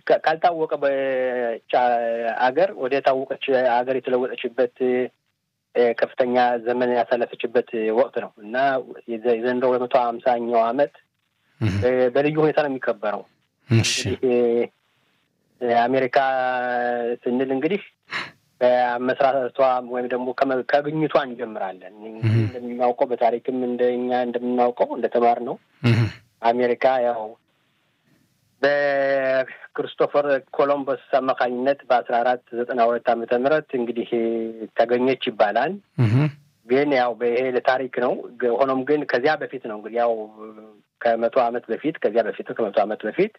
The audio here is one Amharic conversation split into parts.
ካልታወቀ አገር ወደ ታወቀች አገር የተለወጠችበት ከፍተኛ ዘመን ያሳለፈችበት ወቅት ነው እና የዘንድሮ 150ኛው ዓመት በልዩ ሁኔታ ነው የሚከበረው። አሜሪካ ስንል እንግዲህ በመስራቷ ወይም ደግሞ ከግኝቷ እንጀምራለን። እንደምናውቀው በታሪክም እንደኛ እንደምናውቀው እንደተማርነው አሜሪካ ያው በክሪስቶፈር ኮሎምበስ አማካኝነት በ1492 ዓመተ ምህረት እንግዲህ ተገኘች ይባላል። ግን ያው በይሄ ለታሪክ ነው። ሆኖም ግን ከዚያ በፊት ነው እንግዲህ ያው ከ100 ዓመት በፊት ከ100 ዓመት በፊት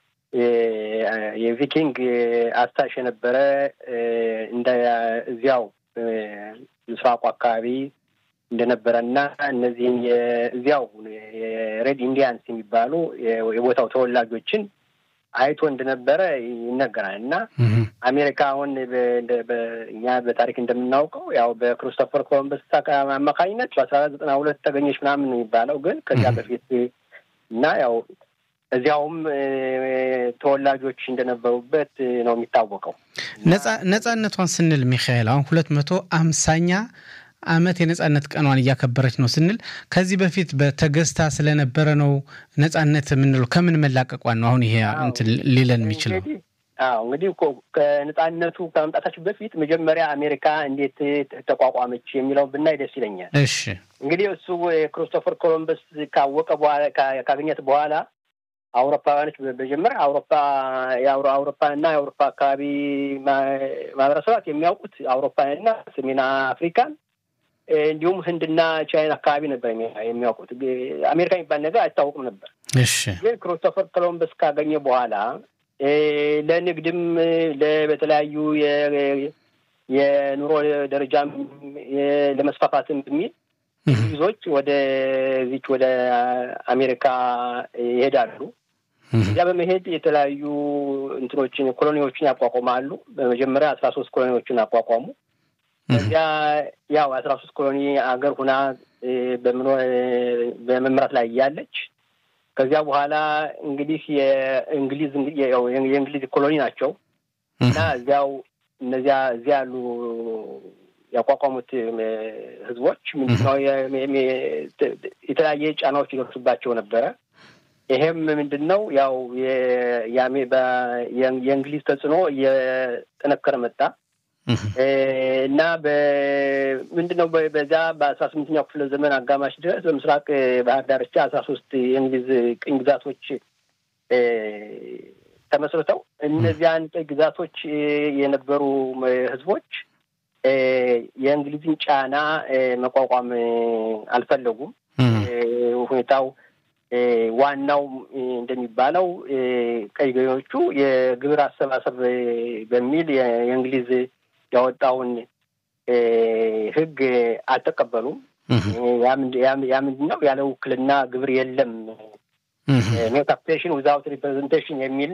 የቪኪንግ አስታሽ የነበረ እንደ እዚያው ምስራቁ አካባቢ እንደነበረና እነዚህን እዚያው የሬድ ኢንዲያንስ የሚባሉ የቦታው ተወላጆችን አይቶ እንደነበረ ይነገራል እና አሜሪካ አሁን እኛ በታሪክ እንደምናውቀው ያው በክሪስቶፈር ኮሎምበስ አማካኝነት በ1492 ተገኘች ምናምን ነው የሚባለው። ግን ከዚያ በፊት እና ያው እዚያውም ተወላጆች እንደነበሩበት ነው የሚታወቀው። ነጻነቷን ስንል ሚካኤል አሁን 250ኛ ዓመት የነጻነት ቀኗን እያከበረች ነው ስንል ከዚህ በፊት በተገዝታ ስለነበረ ነው ነጻነት የምንለው ከምን መላቀቋን ነው አሁን ይሄ እንትን ሊለን የሚችለው? እንግዲህ ከነጻነቱ ከመምጣታችን በፊት መጀመሪያ አሜሪካ እንዴት ተቋቋመች የሚለው ብናይ ደስ ይለኛል። እሺ እንግዲህ እሱ ክሪስቶፈር ኮሎምበስ ካወቀ በኋላ ካገኘት በኋላ አውሮፓውያኖች በመጀመሪያ አውሮፓና የአውሮፓ አካባቢ ማህበረሰባት የሚያውቁት አውሮፓና ሰሜን አፍሪካን እንዲሁም ህንድና ቻይና አካባቢ ነበር የሚያውቁት። አሜሪካ የሚባል ነገር አይታወቅም ነበር። እሺ ግን ክሪስቶፈር ኮሎምበስ ካገኘ በኋላ ለንግድም በተለያዩ የኑሮ ደረጃም ለመስፋፋትም በሚል ብዙዎች ወደ አሜሪካ ይሄዳሉ። እዚያ በመሄድ የተለያዩ እንትኖችን ኮሎኒዎችን ያቋቁማሉ። በመጀመሪያ 13 ኮሎኒዎችን አቋቋሙ። እዚያ ያው 13 ኮሎኒ አገር ሆና በመምራት ላይ ያለች ከዚያ በኋላ እንግዲህ የእንግሊዝ ኮሎኒ ናቸው እና እዚያ ያሉ ያቋቋሙት ህዝቦች ምንድነው የተለያየ ጫናዎች ይደርሱባቸው ነበረ። ይሄም ምንድነው ያው የእንግሊዝ ተጽዕኖ እየጠነከረ መጣ እና ምንድነው በዛ በ18ኛው ክፍለ ዘመን አጋማሽ ድረስ በምስራቅ ባህር ዳርቻ 13 የእንግሊዝ ቅኝ ግዛቶች ተመስርተው እነዚያን ቅኝ ግዛቶች የነበሩ ህዝቦች የእንግሊዝን ጫና መቋቋም አልፈለጉም። ሁኔታው ዋናው እንደሚባለው ቀይ ገዢዎቹ የግብር አሰባሰብ በሚል የእንግሊዝ ያወጣውን ህግ አልተቀበሉም። ያ ምንድነው ያለ ውክልና ግብር የለም no taxation without representation የሚል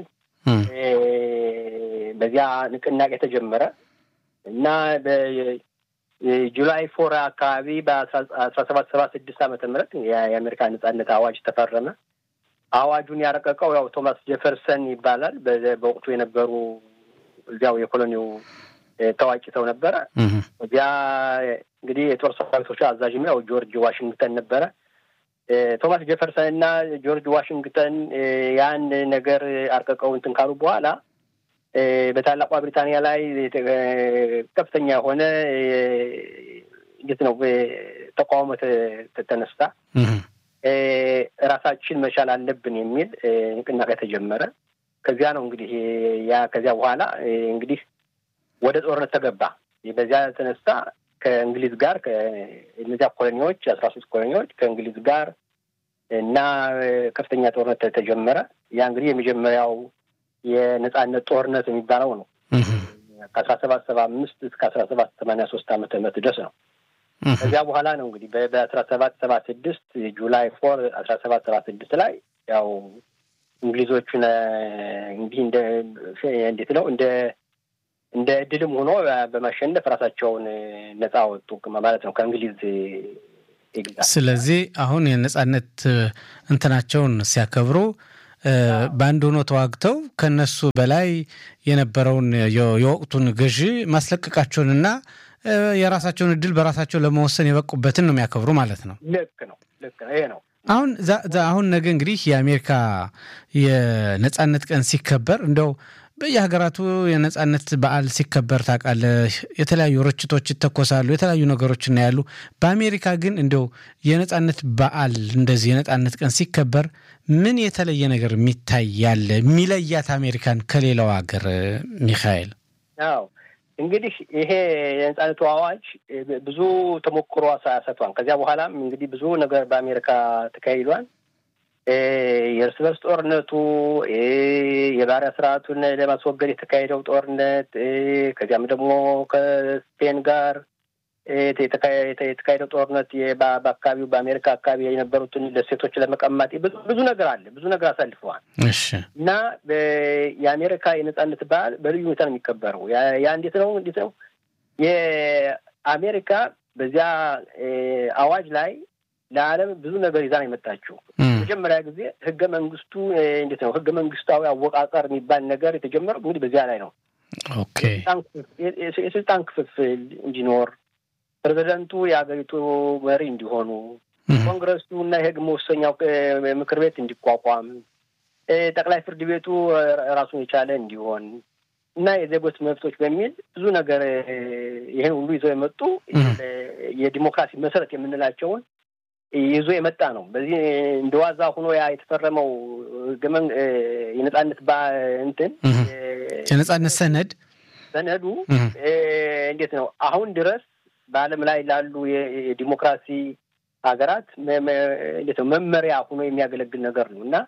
በዚያ ንቅናቄ ተጀመረ እና በጁላይ 4 አካባቢ በ1776 ዓመተ ምህረት የአሜሪካ ነጻነት አዋጅ ተፈረመ። አዋጁን ያረቀቀው ያው ቶማስ ጄፈርሰን ይባላል። በወቅቱ የነበሩ እዚያው የኮሎኒው ታዋቂ ሰው ነበረ። እዚያ እንግዲህ የጦር ሰራዊቶች አዛዥም ያው ጆርጅ ዋሽንግተን ነበረ። ቶማስ ጄፈርሰን እና ጆርጅ ዋሽንግተን ያን ነገር አርቀቀው እንትን ካሉ በኋላ በታላቋ ብሪታንያ ላይ ከፍተኛ የሆነ እንዴት ነው ተቃውሞ ተነሳ። ራሳችን መቻል አለብን የሚል ንቅናቄ ተጀመረ። ከዚያ ነው እንግዲህ ከዚያ በኋላ እንግዲህ ወደ ጦርነት ተገባ። በዚያ ተነሳ ከእንግሊዝ ጋር ከእነዚያ ኮሎኒዎች 13 ኮሎኒዎች ከእንግሊዝ ጋር እና ከፍተኛ ጦርነት ተጀመረ። ያ እንግዲህ የመጀመሪያው የነጻነት ጦርነት የሚባለው ነው። ከ1775 እስከ 1783 ዓመተ ምህረት ድረስ ነው። ከዚያ በኋላ ነው እንግዲህ በ1776 ጁላይ 4 1776 ላይ ያው እንግሊዞቹን እንዲህ እንዴት ነው እንደ ድልም ሆኖ በማሸነፍ ራሳቸውን ነጻ ወጡ ማለት ነው ከእንግሊዝ ይግዛት። ስለዚህ አሁን የነጻነት እንትናቸውን ሲያከብሩ ባንድ ሆኖ ተዋግተው ከነሱ በላይ የነበረውን የወቅቱን ገዢ ማስለቀቃቸውንና የራሳቸውን እድል በራሳቸው ለመወሰን የበቁበትን ነው የሚያከብሩ ማለት ነው። ልክ ነው ይሄ ነው። አሁን ነገ እንግዲህ የአሜሪካ የነጻነት ቀን ሲከበር እንደው በየሀገራቱ የነጻነት በዓል ሲከበር ታውቃለህ የተለያዩ ርችቶች ይተኮሳሉ የተለያዩ ነገሮች እናያሉ። በአሜሪካ ግን እንደው የነጻነት በዓል እንደዚህ የነጻነት ቀን ሲከበር ምን የተለየ ነገር የሚታይ ያለ የሚለያት አሜሪካን ከሌላው ሀገር ሚካኤል? አዎ እንግዲህ ይሄ የነጻነቱ አዋጅ ብዙ ተሞክሮ ሰጥቷል። ከዚያ በኋላም እንግዲህ ብዙ ነገር በአሜሪካ ተካሂዷል። የእርስ በርስ ጦርነቱ የባሪያ ስርዓቱን ለማስወገድ የተካሄደው ጦርነት ከዚያም ደግሞ ከስፔን ጋር የተካሄደው ጦርነት በአካባቢው በአሜሪካ አካባቢ የነበሩትን ደሴቶች ለመቀማት ብዙ ነገር አለ። ብዙ ነገር አሳልፈዋል። እና የአሜሪካ የነጻነት በዓል በልዩ ሁኔታ ነው የሚከበረው። ያ እንዴት ነው የአሜሪካ በዚያ አዋጅ ላይ ለዓለም ብዙ ነገር ይዛ ነው የመጣችው። መጀመሪያ ጊዜ ህገ መንግስቱ እንዴት ነው ህገ መንግስታዊ አወቃቀር የሚባል ነገር የተጀመረው እንግዲህ በዚያ ላይ ነው። ኦኬ የስልጣን ክፍፍል እንዲኖር ፕሬዝዳንቱ የሀገሪቱ መሪ እንዲሆኑ ኮንግረሱ እና የህግ መወሰኛው ምክር ቤት እንዲቋቋም ጠቅላይ ፍርድ ቤቱ ራሱን የቻለ እንዲሆን እና የዜጎች መብቶች በሚል ብዙ ነገር ይሄን ሁሉ ይዘው የመጡ የዲሞክራሲ መሰረት የምንላቸውን ይዞ የመጣ ነው። በዚህ እንደዋዛ ሆኖ ያ የተፈረመው የነጻነት የነጻነት ሰነዱ እንዴት ነው አሁን ድረስ በዓለም ላይ ላሉ የዲሞክራሲ ሀገራት እንዴት ነው መመሪያ ሆኖ የሚያገለግል ነገር ነው እና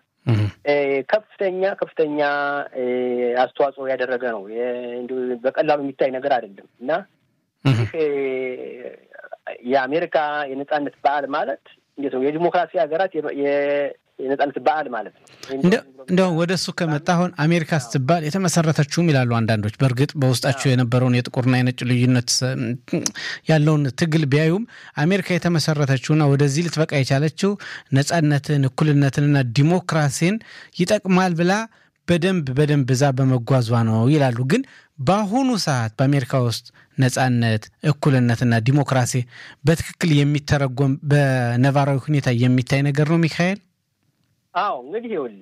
ከፍተኛ አስተዋጽኦ ያደረገ ነው። በቀላሉ የሚታይ ነገር አይደለም እና የአሜሪካ የነጻነት በዓል ማለት እንዴት ነው የዲሞክራሲ ሀገራት የነጻነት በዓል ማለት ነው። እንደው ወደሱ ከመጣ አሁን አሜሪካ ስትባል የተመሰረተችውም ይላሉ አንዳንዶች በእርግጥ በውስጣቸው የነበረውን የጥቁርና የነጭ ልዩነት ያለውን ትግል ቢያዩም አሜሪካ የተመሰረተችውና ወደዚህ ልትበቃ የቻለችው ነጻነትን እኩልነትንና ዲሞክራሲን ይጠቅማል ብላ በደንብ እዛ በመጓዟ ነው ይላሉ። ግን በአሁኑ ሰዓት በአሜሪካ ውስጥ ነጻነት እኩልነትና ዲሞክራሲ በትክክል የሚተረጎም በነባራዊ ሁኔታ የሚታይ ነገር ነው ሚካኤል? አዎ እንግዲህ ይኸውልህ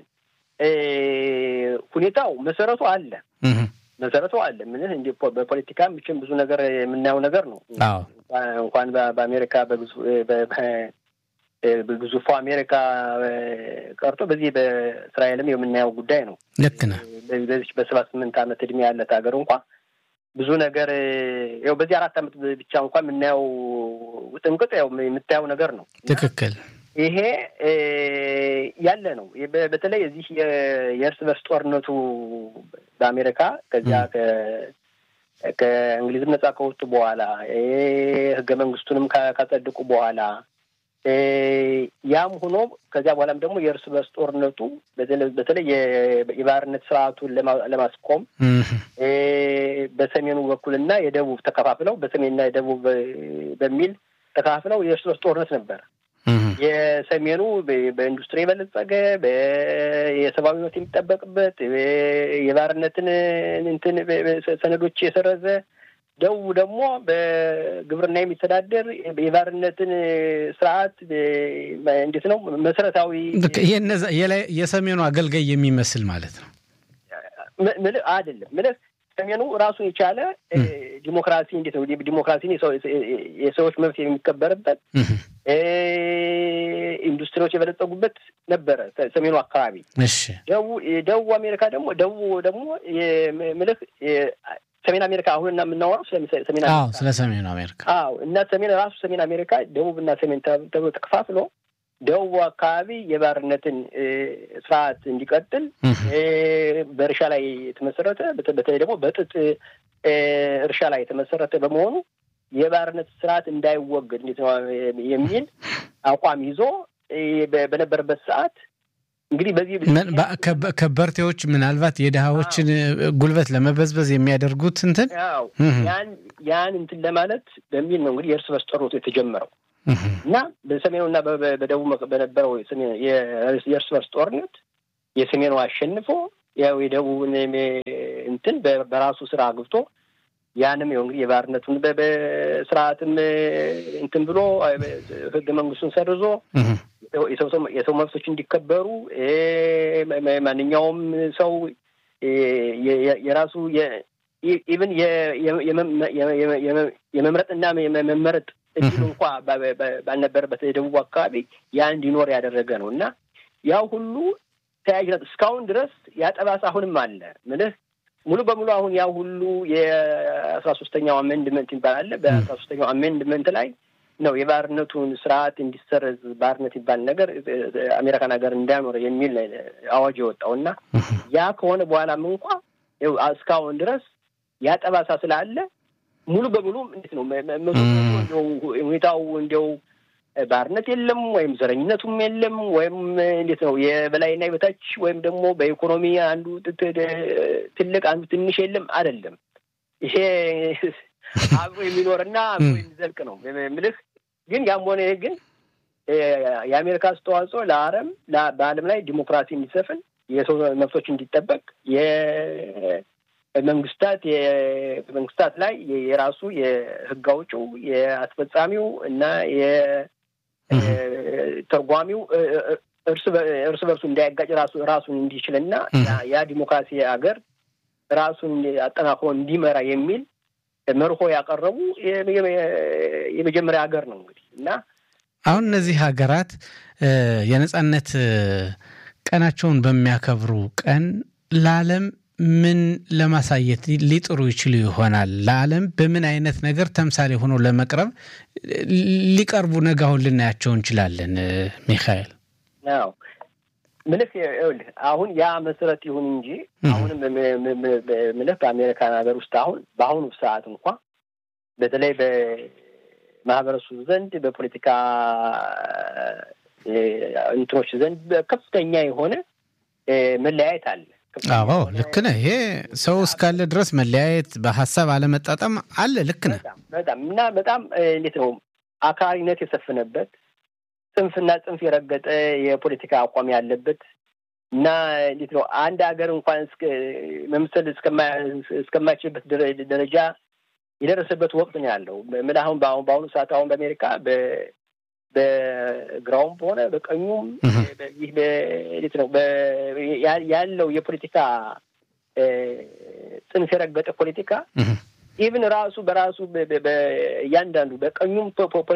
ሁኔታው መሰረቱ አለ ምን እንደ በፖለቲካ ምንም ብዙ ነገር የምናየው ነገር ነው። እንኳን በአሜሪካ በግዙፉ አሜሪካ ቀርቶ በዚህ በእስራኤልም የምናየው ጉዳይ ነው። ልክ ነህ። በዚህ በ78 ዓመት እድሜ ያለ ሀገር እንኳን ብዙ ነገር ያው በዚህ 4 ዓመት ብቻ እንኳን የምናየው ውጥንቅጥ ያው የምታየው ነገር ነው። ትክክል። ይሄ ያለ ነው። በተለይ እዚህ የእርስ በርስ ጦርነቱ በአሜሪካ ከዚያ ከእንግሊዝ ነጻ ከወጡ በኋላ ህገ መንግስቱንም ካጸደቁ በኋላ ያም ሆኖ ከዚያ በኋላም ደግሞ የእርስ በርስ ጦርነቱ በተለይ የባርነት ስርዓቱን ለማስቆም በሰሜኑ በኩልና የደቡብ ተከፋፍለው በሰሜንና የደቡብ በሚል ተከፋፍለው የእርስ በርስ ጦርነት ነበር። የሰሜኑ በኢንዱስትሪ የበለጸገ የሰብአዊ መብት የሚጠበቅበት የባርነትን ሰነዶች የሰረዘ ደቡብ ደግሞ በግብርና የሚተዳደር የባርነትን ስርዓት እንዴት ነው መሰረታዊ የሰሜኑ አገልጋይ የሚመስል ማለት ነው አይደለም። ሰሜኑ ራሱን የቻለ ዲሞክራሲ እንዴት ነው ዲሞክራሲን የሰዎች መብት የሚከበርበት ኢንዱስትሪዎች የበለጸጉበት ነበረ ሰሜኑ አካባቢ። ደቡብ አሜሪካ ደግሞ የምልህ ሰሜን አሜሪካ አሁንና የምናወራው ሰሜን አሜሪካ ስለ ሰሜን አሜሪካ እና ሰሜን አሜሪካ ደቡብና ሰሜን ተብሎ ተከፋፍሎ ደቡብ አካባቢ የባርነትን ስርዓት እንዲቀጥል በእርሻ ላይ የተመሰረተ በተለይ ደግሞ በጥጥ እርሻ ላይ የተመሰረተ በመሆኑ የባርነት ስርዓት እንዳይወገድ እንዴት ነው የሚል አቋም ይዞ በነበረበት ሰዓት እንግዲህ በዚህ ከበርቴዎች ምናልባት የደሃዎችን ጉልበት ለመበዝበዝ የሚያደርጉት እንትን ያን እንትን ለማለት በሚል ነው እንግዲህ የእርስ በርስ ጦርነቱ የተጀመረው እና በሰሜኑና በደቡብ በነበረው የእርስ በርስ ጦርነት የሰሜኑ አሸንፎ ያው የደቡብን እንትን በራሱ ስራ አግብቶ ያንም ይኸው እንግዲህ የባርነቱን በስርዓትም እንትን ብሎ ህገ መንግስቱን ሰርዞ የሰው መብቶች እንዲከበሩ ማንኛውም ሰው የራሱ ኢቭን የመምረጥና የመመረጥ እድሉ እንኳን ባልነበረበት የደቡብ አካባቢ ያ እንዲኖር ያደረገ ነው እና ያው ሁሉ ተያይዘት እስካሁን ድረስ ያጠባሳ አሁንም አለ ምልህ ሙሉ በሙሉ አሁን ያው ሁሉ የ13ኛው አሜንድመንት ይባላል በ13ኛው አሜንድመንት ላይ ነው የባርነቱን ስርዓት እንዲሰረዝ ባርነት ይባል ነገር አሜሪካን ሀገር እንዳይኖር የሚል አዋጅ ወጣውና ያ ከሆነ በኋላም እንኳን ያው እስካሁን ድረስ ያጠባሳ ስላለ ሙሉ በሙሉ እንዴት ነው ሁኔታው እንደው ባርነት የለም ወይም ዘረኝነቱም የለም ወይም እንዴት ነው የበላይና የበታች ወይም ደግሞ በኢኮኖሚ አንዱ ትልቅ አንዱ ትንሽ የለም አይደለም ይሄ አብሮ የሚኖርና አብሮ የሚዘልቅ ነው ምልህ ግን ያም ሆነ ግን የአሜሪካ አስተዋጽኦ በዓለም ላይ ዲሞክራሲ እንዲሰፍን የሰው መብቶች እንዲጠበቅ መንግስታት ላይ የራሱ የህግ አውጪው የአስፈጻሚው እና ተርጓሚው እርስ በርሱ እንዳይጋጭ ራሱን እንዲችልና ያ ዲሞክራሲ ሀገር ራሱን አጠናክሮ እንዲመራ የሚል መርሆ ያቀረቡ የመጀመሪያ ሀገር ነው እንግዲህ እና አሁን እነዚህ ሀገራት የነጻነት ቀናቸውን በሚያከብሩ ቀን ለዓለም ምን ለማሳየት ሊጥሩ ይችሉ ይሆናል ለዓለም በምን አይነት ነገር ተምሳሌ ሆኖ ለመቅረብ ሊቀርቡ ነገውን ልናያቸው እንችላለን ሚካኤል ነው ምልክ አሁን ያ መሰረት ይሁን እንጂ አሁንም ምልክ በአሜሪካን ሀገር ውስጥ አሁን በአሁኑ ሰዓት እንኳን በተለይ በማህበረሰቡ ዘንድ በፖለቲካ እንትኖች ዘንድ ከፍተኛ የሆነ መለያየት አለ አዎ ልክ ነህ ይሄ ሰው እስካለ ድረስ መለያየት በሐሳብ አለመጣጣም አለ ልክ ነህ በጣም እንዴት ነው አካሪነት የሰፈነበት ጽንፍ የረገጠ የፖለቲካ አቋም ያለበት እና እንዴት ነው አንድ ሀገር እንኳን መምሰል እስከማይችልበት ደረጃ የደረሰበት ወቅት ነው ያለው አሁን በአሁኑ ሰዓት አሁን በአሜሪካ በግራውም ሆነ በቀኙም ይህ እንዴት ነው ያለው የፖለቲካ ጽንፍ የረገጠ ፖለቲካ ኢቭን በራሱ በእያንዳንዱ በቀኙም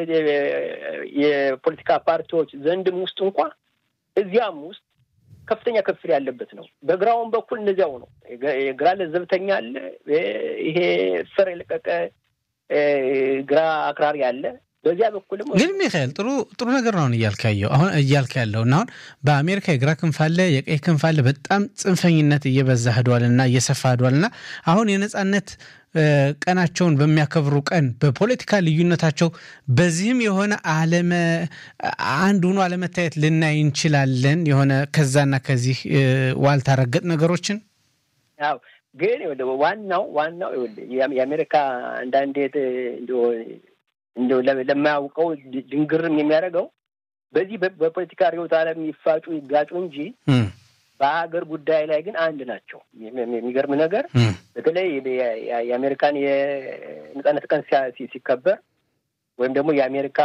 የፖለቲካ ፓርቲዎች ዘንድም ውስጥ እንኳን እዚያም ውስጥ ከፍተኛ ክፍል ያለበት ነው በግራውም በኩል እንደዚያው ነው ግራ ለዘብተኛ አለ ይሄ ፈር የለቀቀ ግራ አክራሪ አለ በዚያ በኩልም ግን ሚካኤል ጥሩ ነገር ነው እያልክ ያለውና አሁን በአሜሪካ የግራ ክንፍ አለ የቀኝ ክንፍ አለ በጣም ጽንፈኝነት እየበዛ ሄዷልና እየሰፋ ሄዷልና አሁን የነጻነት ቀናቸውን በሚያከብሩ ቀን በፖለቲካ ልዩነታቸው በዚህም የሆነ አንድ ሆኖ አለመታየት ልናይ እንችላለን የሆነ ከዛና ከዚህ ዋልታ ረገጥ ነገሮችን አዎ ግን ዋናው የአሜሪካ አንዳንዴ እንደው ለማያውቀው ድንግርም የሚያደርገው በዚህ በፖለቲካ ርዕዮተ ዓለም ይፋጩ ይጋጩ እንጂ በሀገር ጉዳይ ላይ ግን አንድ ናቸው የሚገርም ነገር በተለይ የአሜሪካን የነጻነት ቀን ሲከበር ወይም ደግሞ የአሜሪካ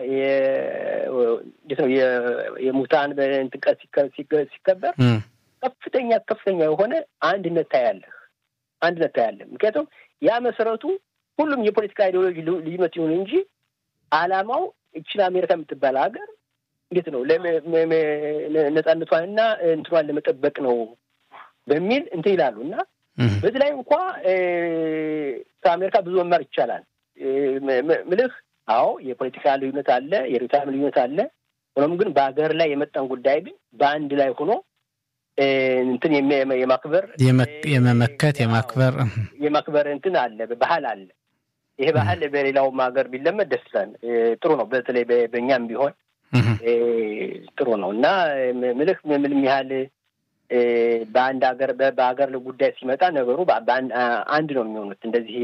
የሙታን በእንጥቀት ሲከበር ከፍተኛ የሆነ አንድነት ታያለ ምክንያቱም ያ መሰረቱ ሁሉም የፖለቲካ አይዲዮሎጂ ልዩነት ይሁን እንጂ ዓላማው እቺን አሜሪካ የምትባል ሀገር እንዴት ነው ነጻነቷንና እንትኗን ለመጠበቅ ነው በሚል እንትን ይላሉና በዚህ ላይ እንኳን ከአሜሪካ ብዙ መማር ይቻላል ምልህ አዎ የፖለቲካ ልዩነት አለ የርዕዮተ ዓለም ልዩነት አለ ሆኖም ግን በአገር ላይ የመጣን ጉዳይ ግን በአንድ ላይ ሆኖ እንትን የማክበር የመመከት የማክበር እንትን አለ ባህል አለ ይሄ ባህል በሌላው ሀገር ቢለመድ ደስ ይላል ጥሩ ነው በተለይ በእኛም ቢሆን ጥሩ ነው እና ምልህ ምንም ያህል በአንድ ሀገር በሀገር ጉዳይ ሲመጣ ነገሩ አንድ ነው የሚሆኑት እንደዚህ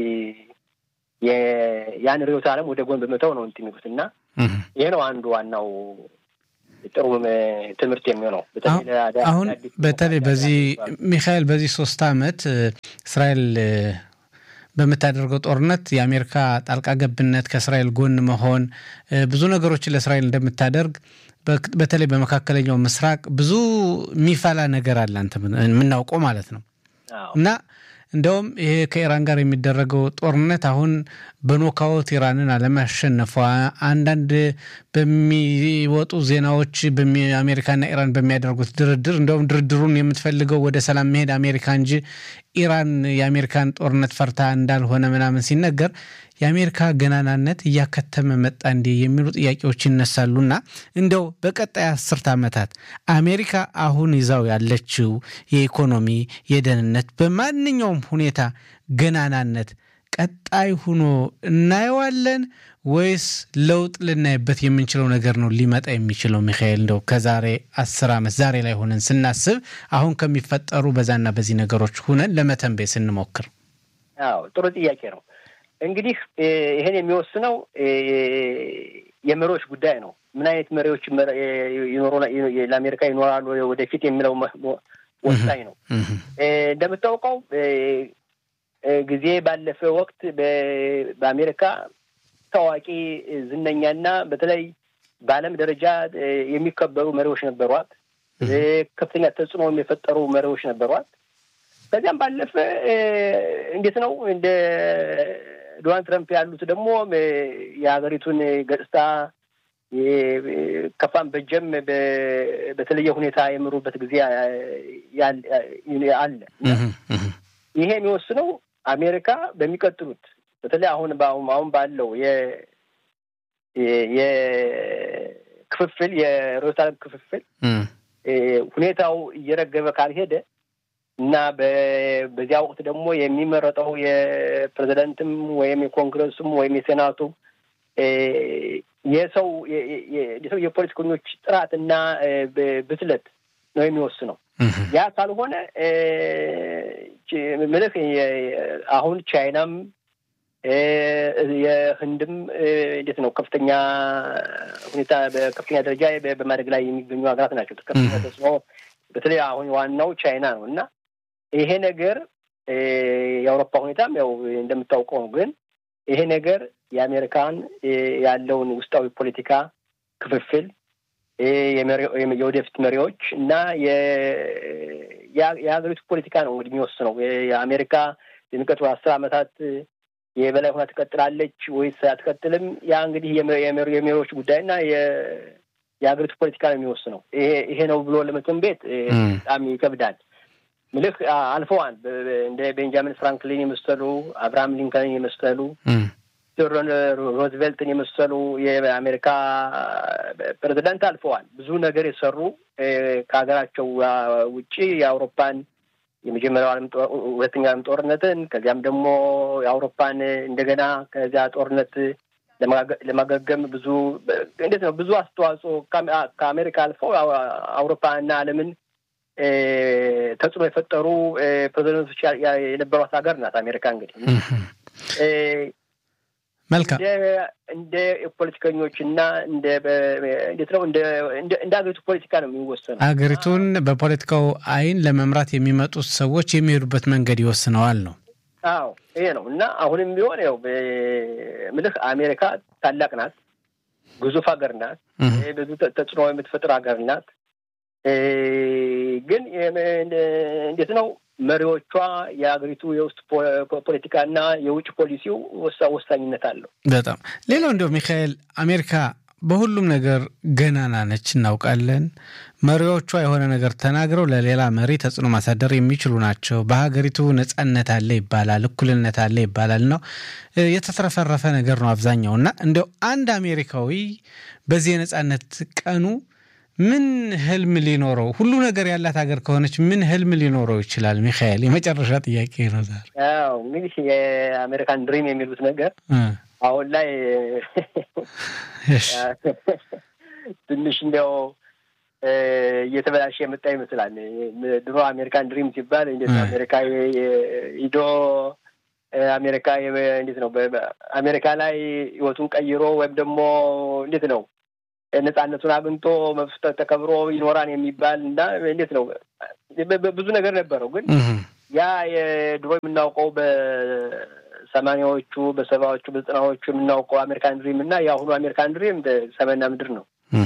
ያን ርዕዮተ ዓለም ወደ ጎን በመተው ነው እንትን የሚሉትና ይሄ ነው አንዱ ዋናው ጥሩ ትምህርት የሚሆነው አሁን በተለይ በዚህ ሚካኤል በዚህ 3 ዓመት እስራኤል በመታደርገው ጦርነት የአሜሪካ ጣልቃ ገብነት ከእስራኤል ጎን መሆን ብዙ ነገሮችን ለእስራኤል እንደምታደርግ በተለይ በመካከለኛው ምስራቅ ብዙ የሚፈላ ነገር አለ አንተ የምናውቀው ማለት ነው እና እንደውም ይሄ ከኢራን ጋር የሚደረገው ጦርነት አሁን በኖካውት ኢራንን አለማሸነፏ አንዳንድ በሚወጡ ዜናዎች በአሜሪካና ኢራን በሚያደርጉት ድርድር እንደውም ድርድሩን የምትፈልገው ወደ ሰላም መሄድ አሜሪካ እንጂ ኢራን የአሜሪካን ጦርነት ፈርታ እንዳልሆነ ምናምን ሲነገር የአሜሪካ ገናናነት እያከተመ መጣ እንዴ የሚሉ ጥያቄዎች ይነሳሉና እንደው በቀጣይ 10 ዓመታት አሜሪካ አሁን ይዛው ያለችው የኢኮኖሚ የደህንነት በማንኛውም ሁኔታ ገናናነት ቀጣይ ሆኖ እናየዋለን ወይስ ለውጥ ልናይበት የምንችለው ነገር ነው ሊመጣ የሚችለው ሚካኤል እንደው ከዛሬ 10 ዓመት ዛሬ ላይ ሆነን ስናስብ አሁን ከሚፈጠሩ በዛና በዚህ ነገሮች ሆነን ለመተንበይ ስንሞክር አዎ ጥሩ ጥያቄ ነው እንግዲህ ይሄን የሚወስነው የመሪዎች ጉዳይ ነው ምን አይነት መሪዎች ይኖሩና ለአሜሪካ ይኖራሉ ወደፊት የሚለው ወሳኝ ነው እንደምታውቀው ጊዜ ባለፈ ወቅት በአሜሪካ ታዋቂ ዝነኛና በተለይ በዓለም ደረጃ የሚከበሩ መሪዎች ነበሯት ከፍተኛ ተጽዕኖ የሚፈጠሩ መሪዎች ነበሯት ከዚያም ባለፈ እንዴት ነው እንደ ዶናልድ ትራምፕ ያሉት ደግሞ የሀገሪቱን ገጽታ ከፋም በጀም በተለየ ሁኔታ የምሩበት ጊዜ አለ ይሄ የሚወስነው አሜሪካ በሚቀጥሉት በተለይ አሁን ባለው የክፍፍል የሮታል ክፍፍል ሁኔታው እየረገበ ካልሄደ እና በዚያ ወቅት ደግሞ የሚመረጠው የፕሬዝዳንትም ወይም የኮንግረስም ወይም የሴናቱ የሰው የፖለቲከኞች ጥራትና ብስለት ነው የሚወስነው ያ ካልሆነ ምልክ አሁን ቻይናም የህንድም እንዴት ነው ከፍተኛ ሁኔታ በከፍተኛ ደረጃ በማደግ ላይ የሚገኙ ሀገራት ናቸው ከፍተኛ ተጽዕኖ በተለይ አሁን ዋናው ቻይና ነው እና ይሄ ነገር የአውሮፓ ሁኔታም ያው እንደምታውቀው ግን ይሄ ነገር የአሜሪካን ያለውን ውስጣዊ ፖለቲካ ክፍፍል የወደፊት መሪዎች እና የሀገሪቱ ፖለቲካ ነው እንግዲህ የሚወስነው የአሜሪካ የሚቀጥሉ 10 ዓመታት የበላይ ሆና ትቀጥላለች ወይስ አትቀጥልም ያ እንግዲህ የመሪዎች ጉዳይና የሀገሪቱ ፖለቲካ ነው የሚወስነው ይሄ ነው ብሎ ለመተንበይ በጣም ይከብዳል ምልክ አልፈዋል እንደ ቤንጃሚን ፍራንክሊን የመሰሉ አብርሃም ሊንከን የመሰሉ ሮዝቬልትን የመሰሉ የአሜሪካ ፕሬዝዳንት አልፈዋል ብዙ ነገር የሰሩ ከሀገራቸው ውጪ የአውሮፓን የመጀመሪያው ሁለተኛው ዓለም ጦርነትን ከዚያም ደግሞ የአውሮፓን እንደገና ከዚያ ጦርነት ለማገገም ብዙ እንዴት ነው ብዙ አስተዋጽኦ ከአሜሪካ አልፈው አውሮፓና ዓለምን ተጽዕኖ የፈጠሩ ፕሬዝዳንቶች የነበሯት ሀገር ናት አሜሪካ እንግዲህ መልካም እንደ ፖለቲከኞችና እንዴት ነው እንደ ሀገሪቱ ፖለቲካ ነው የሚወሰነው ሀገሪቱን በፖለቲካው አይን ለመምራት የሚመጡት ሰዎች የሚሄዱበት መንገድ ይወስነዋል ነው አዎ ይሄ ነው እና አሁንም ቢሆን ያው ምልክ አሜሪካ ታላቅ ናት ግዙፍ ሀገር ናት ብዙ ተጽዕኖ የምትፈጥር ሀገር ናት ግን እንዴት ነው መሪዎቿ የሀገሪቱ የውስጥ ፖለቲካና የውጭ ፖሊሲው ወሳኝነት አለው በጣም ሌላው እንደው ሚካኤል አሜሪካ በሁሉም ነገር ገናና ነች እናውቃለን መሪዎቿ የሆነ ነገር ተናግረው ለሌላ መሪ ተጽዕኖ ማሳደር የሚችሉ ናቸው በሀገሪቱ ነጻነት አለ ይባላል እኩልነት አለ ይባላል ነው የተተረፈረፈ ነገር ነው አብዛኛውና እንደው አንድ አሜሪካዊ በዚህ የነጻነት ቀኑ ምን ህልም ሊኖረው ሁሉ ነገር ያላት ሀገር ከሆነች ምን ህልም ሊኖረው ይችላል ሚካኤል የመጨረሻ ጥያቄ ነው ዛሬ አዎ እንግዲህ የአሜሪካን ድሪም የሚሉት ነገር አሁን ላይ ትንሽ እንደው እየተበላሸ የመጣ ይመስላል ድሮ አሜሪካን ድሪም ሲባል እንዴት አሜሪካ ሂዶ አሜሪካ እንዴት ነው በአሜሪካ ላይ ህይወቱን ቀይሮ ወይም ደግሞ እንዴት ነው ነፃነቱን አግኝቶ መፍጠር ተከብሮ ይኖራን የሚባል እና እንዴት ነው ብዙ ነገር ነበረው። ግን ያ የድሮ የምናውቀው በ80ዎቹ በ70ዎቹ በ90ዎቹ የምናውቀው አሜሪካን ድሪም እና የአሁኑ አሜሪካን ድሪም በሰማይና ምድር ነው።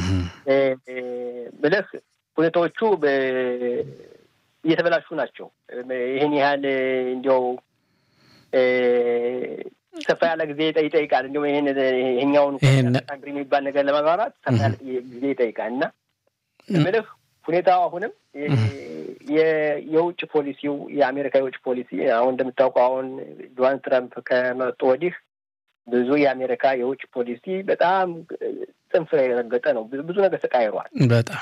ብለህ ሁኔታዎቹ እየተበላሹ ናቸው። ይሄን ያህል እንዲያው ሰፋ ያለ ጊዜ ይጠይቃል። እንዲያው ይሄኛውን አንግሪ የሚባል ነገር ለማብራራት ሰፋ ያለ ጊዜ ይጠይቃል እና ምልህ ሁኔታው አሁንም የውጭ ፖሊሲው የአሜሪካ የውጭ ፖሊሲ አሁን እንደምታውቀው አሁን ዶናልድ ትራምፕ ከመጡ ወዲህ ብዙ የአሜሪካ የውጭ ፖሊሲ በጣም ጽንፍ ላይ የረገጠ ነው። ብዙ ነገር ተቃይሯል። በጣም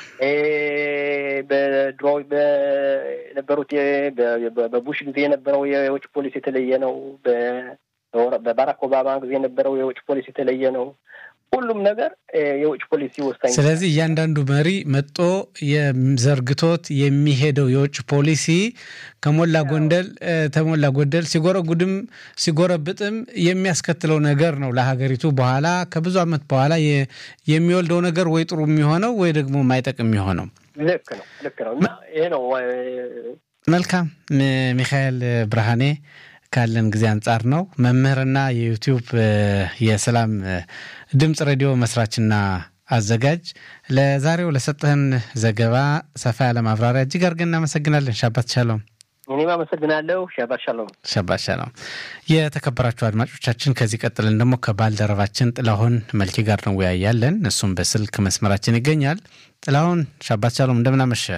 በድሮ በነበሩት በቡሽ ጊዜ የነበረው የውጭ ፖሊሲ የተለየ ነው። በባራክ ኦባማ ጊዜ የነበረው የውጭ ፖሊሲ የተለየ ነው። ሁሉም ነገር የውጭ ፖሊሲ ወሳኝ። ስለዚህ እያንዳንዱ መሪ መጥቶ የዘርግቶት የሚሄደው የውጭ ፖሊሲ ከሞላ ጎደል ሲጎረጉድም ሲጎረብጥም የሚያስከትለው ነገር ነው ለሀገሪቱ በኋላ ከብዙ ዓመት በኋላ የሚወልደው ነገር ወይ ጥሩ የሚሆነው ወይ ደግሞ የማይጠቅም የሚሆነው። ልክ ነው እና ይሄ ነው። መልካም ሚካኤል ብርሃኔ ካለን ጊዜ አንጻር ነው መምህርና የዩቲዩብ የሰላም ድምጽ ሬዲዮ መስራችና አዘጋጅ ለዛሬው ለሰጠህን ዘገባ ሰፋ ያለ ማብራሪያ እጅግ አድርገን እናመሰግናለን። ሻባት ሻሎም። እኔም አመሰግናለሁ። ሻባት ሻሎም። የተከበራችሁ አድማጮቻችን ከዚህ ቀጥለን ደግሞ ከባልደረባችን ጥላሁን መልኪ ጋር ነው ያያለን። እሱም በስልክ መስመራችን ይገኛል። ጥላሁን ሻባት ሻሎም፣ እንደምን አመሸህ?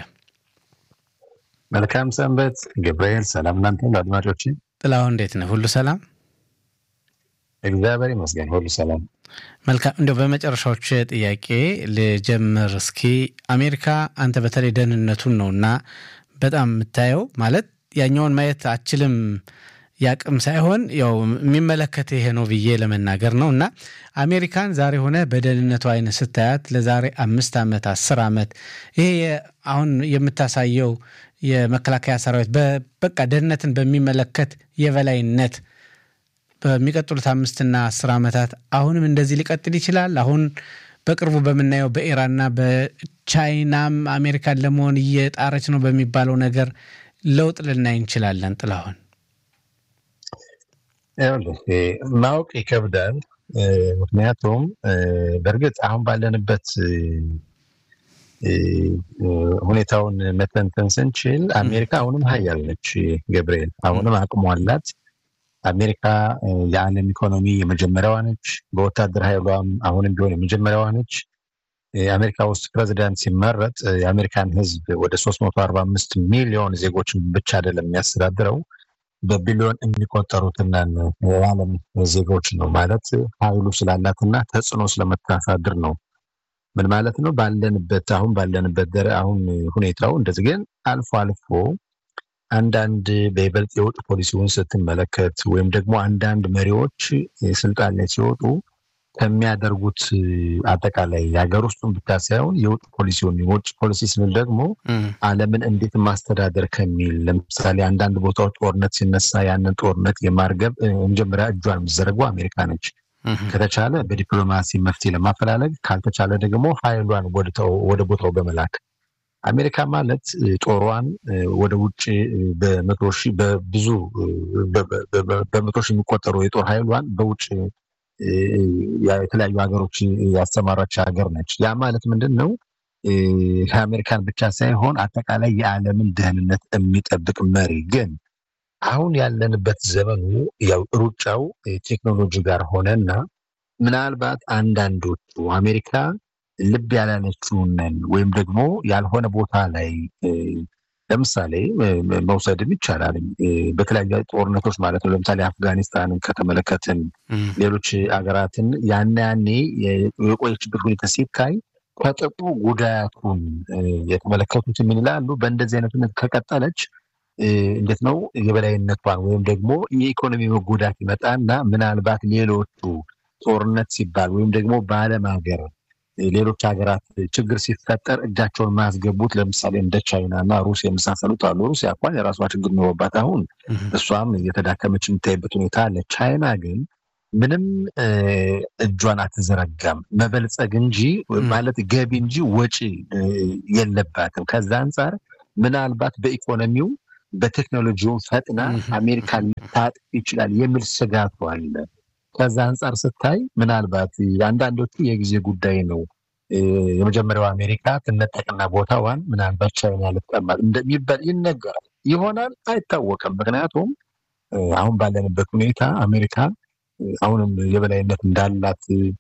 መልካም ሰንበት ገብርኤል። ሰላም እናንተ አድማጮች። ጥላሁን እንዴት ነህ? ሁሉ ሰላም? እግዚአብሔር ይመስገን ሁሉ ሰላም። መልካም። እንደው በመጨረሻዎች ጥያቄ ልጀምር እስኪ። አሜሪካ አንተ በተለይ ደህንነቱን ነውና በጣም የምታየው ማለት ያኛውን ማየት አችልም ያቅም ሳይሆን ያው የሚመለከት ይሄ ነው ብዬ ለመናገር ነውና አሜሪካን ዛሬ ሆነ በደህንነቱ አይነ ስታያት ለዛሬ 5 ዓመት 10 ዓመት ይሄ አሁን የምታሳየው የመከላከያ ሰራዊት በቃ ደህንነትን በሚመለከት የበላይነት በሚቀጥሉት 5 እና 10 ዓመታት አሁንም እንደዚህ ሊቀጥል ይችላል? አሁን በቅርቡ በመናየው በኢራንና በቻይናም አሜሪካን ለመሆን እየጣረች ነው በሚባለው ነገር ለውጥ ልናይ እንችላለን? ጥላሁን ማወቅ ይከብዳል። ምክንያቱም በእርግጥ አሁን ባለንበት ሁኔታውን መተንተን ስንችል አሜሪካ አሁንም ሀያል ነች ገብርኤል፣ አሁንም አቅሟ አላት። አሜሪካ የዓለም ኢኮኖሚ የመጀመሪያዋ ነች። በወታደር ኃይሏም አሁንም ቢሆን የመጀመሪያዋ ነች። አሜሪካ ውስጥ ፕሬዚዳንት ሲመረጥ የአሜሪካን ሕዝብ ወደ 345 ሚሊዮን ዜጎችን ብቻ አይደለም የሚያስተዳድረው፣ በቢሊዮን የሚቆጠሩትን የዓለም ዜጎች ነው። ማለት ኃይሉ ስላላትና ተጽዕኖ ስለምታሳድር ነው። ምን ማለት ነው? አሁን ባለንበት አሁን ሁኔታው እንደዚህ። ግን አልፎ አልፎ አንዳንድ በይበልጥ የውጭ ፖሊሲውን ስትመለከት ወይም ደግሞ አንዳንድ መሪዎች ስልጣን ላይ ሲወጡ ከሚያደርጉት አጠቃላይ የሀገር ውስጡን ብቻ ሳይሆን የውጭ ፖሊሲውን የውጭ ፖሊሲ ስንል ደግሞ ዓለምን እንዴት ማስተዳደር ከሚል ለምሳሌ አንዳንድ ቦታዎች ጦርነት ሲነሳ ያንን ጦርነት የማርገብ መጀመሪያ እጇን የምትዘረጋው አሜሪካ ነች። ከተቻለ በዲፕሎማሲ መፍትሄ ለማፈላለግ ካልተቻለ ደግሞ ኃይሏን ወደ ቦታው በመላክ አሜሪካ ማለት ጦሯን ወደ ውጭ በመቶ ሺህ የሚቆጠሩ የጦር ኃይሏን በውጭ የተለያዩ ሀገሮች ያስተማራች ሀገር ነች። ያ ማለት ምንድነው? ከአሜሪካን ብቻ ሳይሆን አጠቃላይ የዓለምን ደህንነት የሚጠብቅ መሪ። ግን አሁን ያለንበት ዘመኑ ያው ሩጫው ቴክኖሎጂ ጋር ሆነና ምናልባት አንዳንዶቹ አሜሪካ ልብ ያላለችውን ወይም ደግሞ ያልሆነ ቦታ ላይ ለምሳሌ መውሰድም ይቻላል። በተለያዩ ጦርነቶች ማለት ነው። ለምሳሌ አፍጋኒስታንን ከተመለከትን ሌሎች አገራትን ያኔ የቆየችበት ሁኔታ ሲታይ ከጥቁ ጉዳቱን የተመለከቱት ምን ይላሉ? በእንደዚህ አይነት ሁኔታ ከቀጠለች እንዴት ነው የበላይነቷን ወይም ደግሞ የኢኮኖሚ መጎዳት ይመጣና ምናልባት ሌሎቹ ጦርነት ሲባል ወይም ደግሞ በዓለም ሀገር ሌሎች ሀገራት ችግር ሲፈጠር እጃቸውን ማያስገቡት ለምሳሌ እንደ ቻይና እና ሩሲያ የመሳሰሉት አሉ። ሩሲያ እንኳን የራሷ ችግር ኖሮባት አሁን እሷም እየተዳከመች የምታይበት ሁኔታ አለ። ቻይና ግን ምንም እጇን አትዘረጋም መበልጸግ እንጂ ማለት ገቢ እንጂ ወጪ የለባትም። ከዛ አንፃር ምናልባት በኢኮኖሚው በቴክኖሎጂው ፈጥና አሜሪካን ልታጥፍ ይችላል የሚል ስጋቱ አለ። ከዛ አንፃር ስታይ ምናልባት አንዳንዶቹ የጊዜ ጉዳይ ነው የመጀመሪያው አሜሪካ ትነጠቅና ቦታዋን ምናልባት ቻይና ልትቀማጥ እንደሚባል ይነገራል። ይሆናል አይታወቅም። ምክንያቱም አሁን ባለንበት ሁኔታ አሜሪካ አሁንም የበላይነት እንዳላት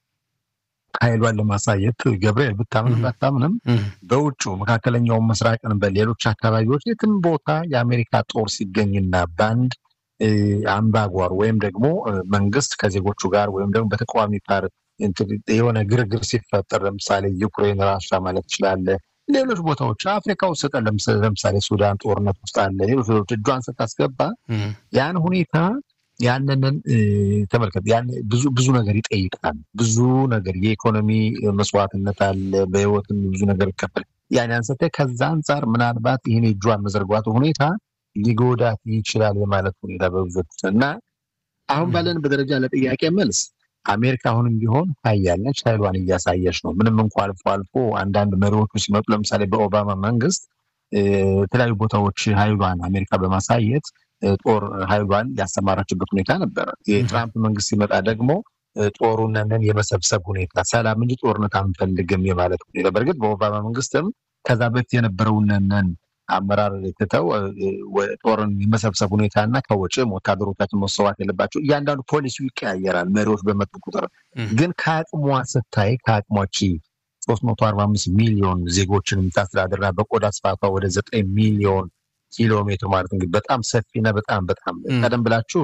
ኃይሏን ለማሳየት ገብርኤል ብታምንም ባታምንም በውጭ መካከለኛው ምስራቅን በሌሎች አካባቢዎች የትም ቦታ የአሜሪካ ጦር ሲገኝና ባንድ አምባጓር ወይም ደግሞ መንግስት ከዜጎቹ ጋር ወይም ደግሞ በተቃዋሚ ፓርቲ የሆነ ግርግር ሲፈጠር ለምሳሌ ዩክሬን ራሻ ማለት ይችላል። ሌሎች ቦታዎች አፍሪካ ውስጥ ለምሳሌ ሱዳን ጦርነት ውስጥ አለ። ሌሎች እጇን ስታስገባ ያን ሁኔታ ያንንን ተመልከት። ያን ብዙ ነገር ይጠይቃል። ብዙ ነገር የኢኮኖሚ መስዋዕትነት አለ። በህይወትም ብዙ ነገር ይከፈል። ያን አንሰተ ከዛ አንፃር ምናልባት ይሄን እጇን መዘርጓቱ ሁኔታ ሊጎዳት ይችላል የማለት ሁኔታ በብዙዎች እና አሁን ባለን በደረጃ ለጥያቄ መልስ አሜሪካ አሁንም ቢሆን ኃያል ነች። ኃይሏን እያሳየች ነው። ምንም እንኳን አልፎ አንዳንድ መሪዎቹ ሲመጡ ለምሳሌ በኦባማ መንግስት የተለያዩ ቦታዎች ኃይሏን አሜሪካ በማሳየት ጦር ኃይሏን ያሰማራችበት ሁኔታ ነበር። የትራምፕ መንግስት ሲመጣ ደግሞ ጦሩንን የመሰብሰብ ሁኔታ ሰላም እንጂ ጦርነት አንፈልግም የማለት ሁኔታ በእርግጥ በኦባማ መንግስትም ከዛ በፊት የነበረውንን አመራር ተተው ጦርን የመሰብሰብ ሁኔታና ከወጭም ወታደሮቻችን መሰዋት የለባቸው እያንዳንዱ ፖሊሲው ይቀያየራል መሪዎች በመጡ ቁጥር። ግን ከአቅሟ ስታይ ከአቅሟች 345 ሚሊዮን ዜጎችን የምታስተዳድርና በቆዳ ስፋቷ ወደ 9 ሚሊዮን ኪሎ ሜትር ማለት እንግዲህ በጣም ሰፊና በጣም ቀደም ብላችሁ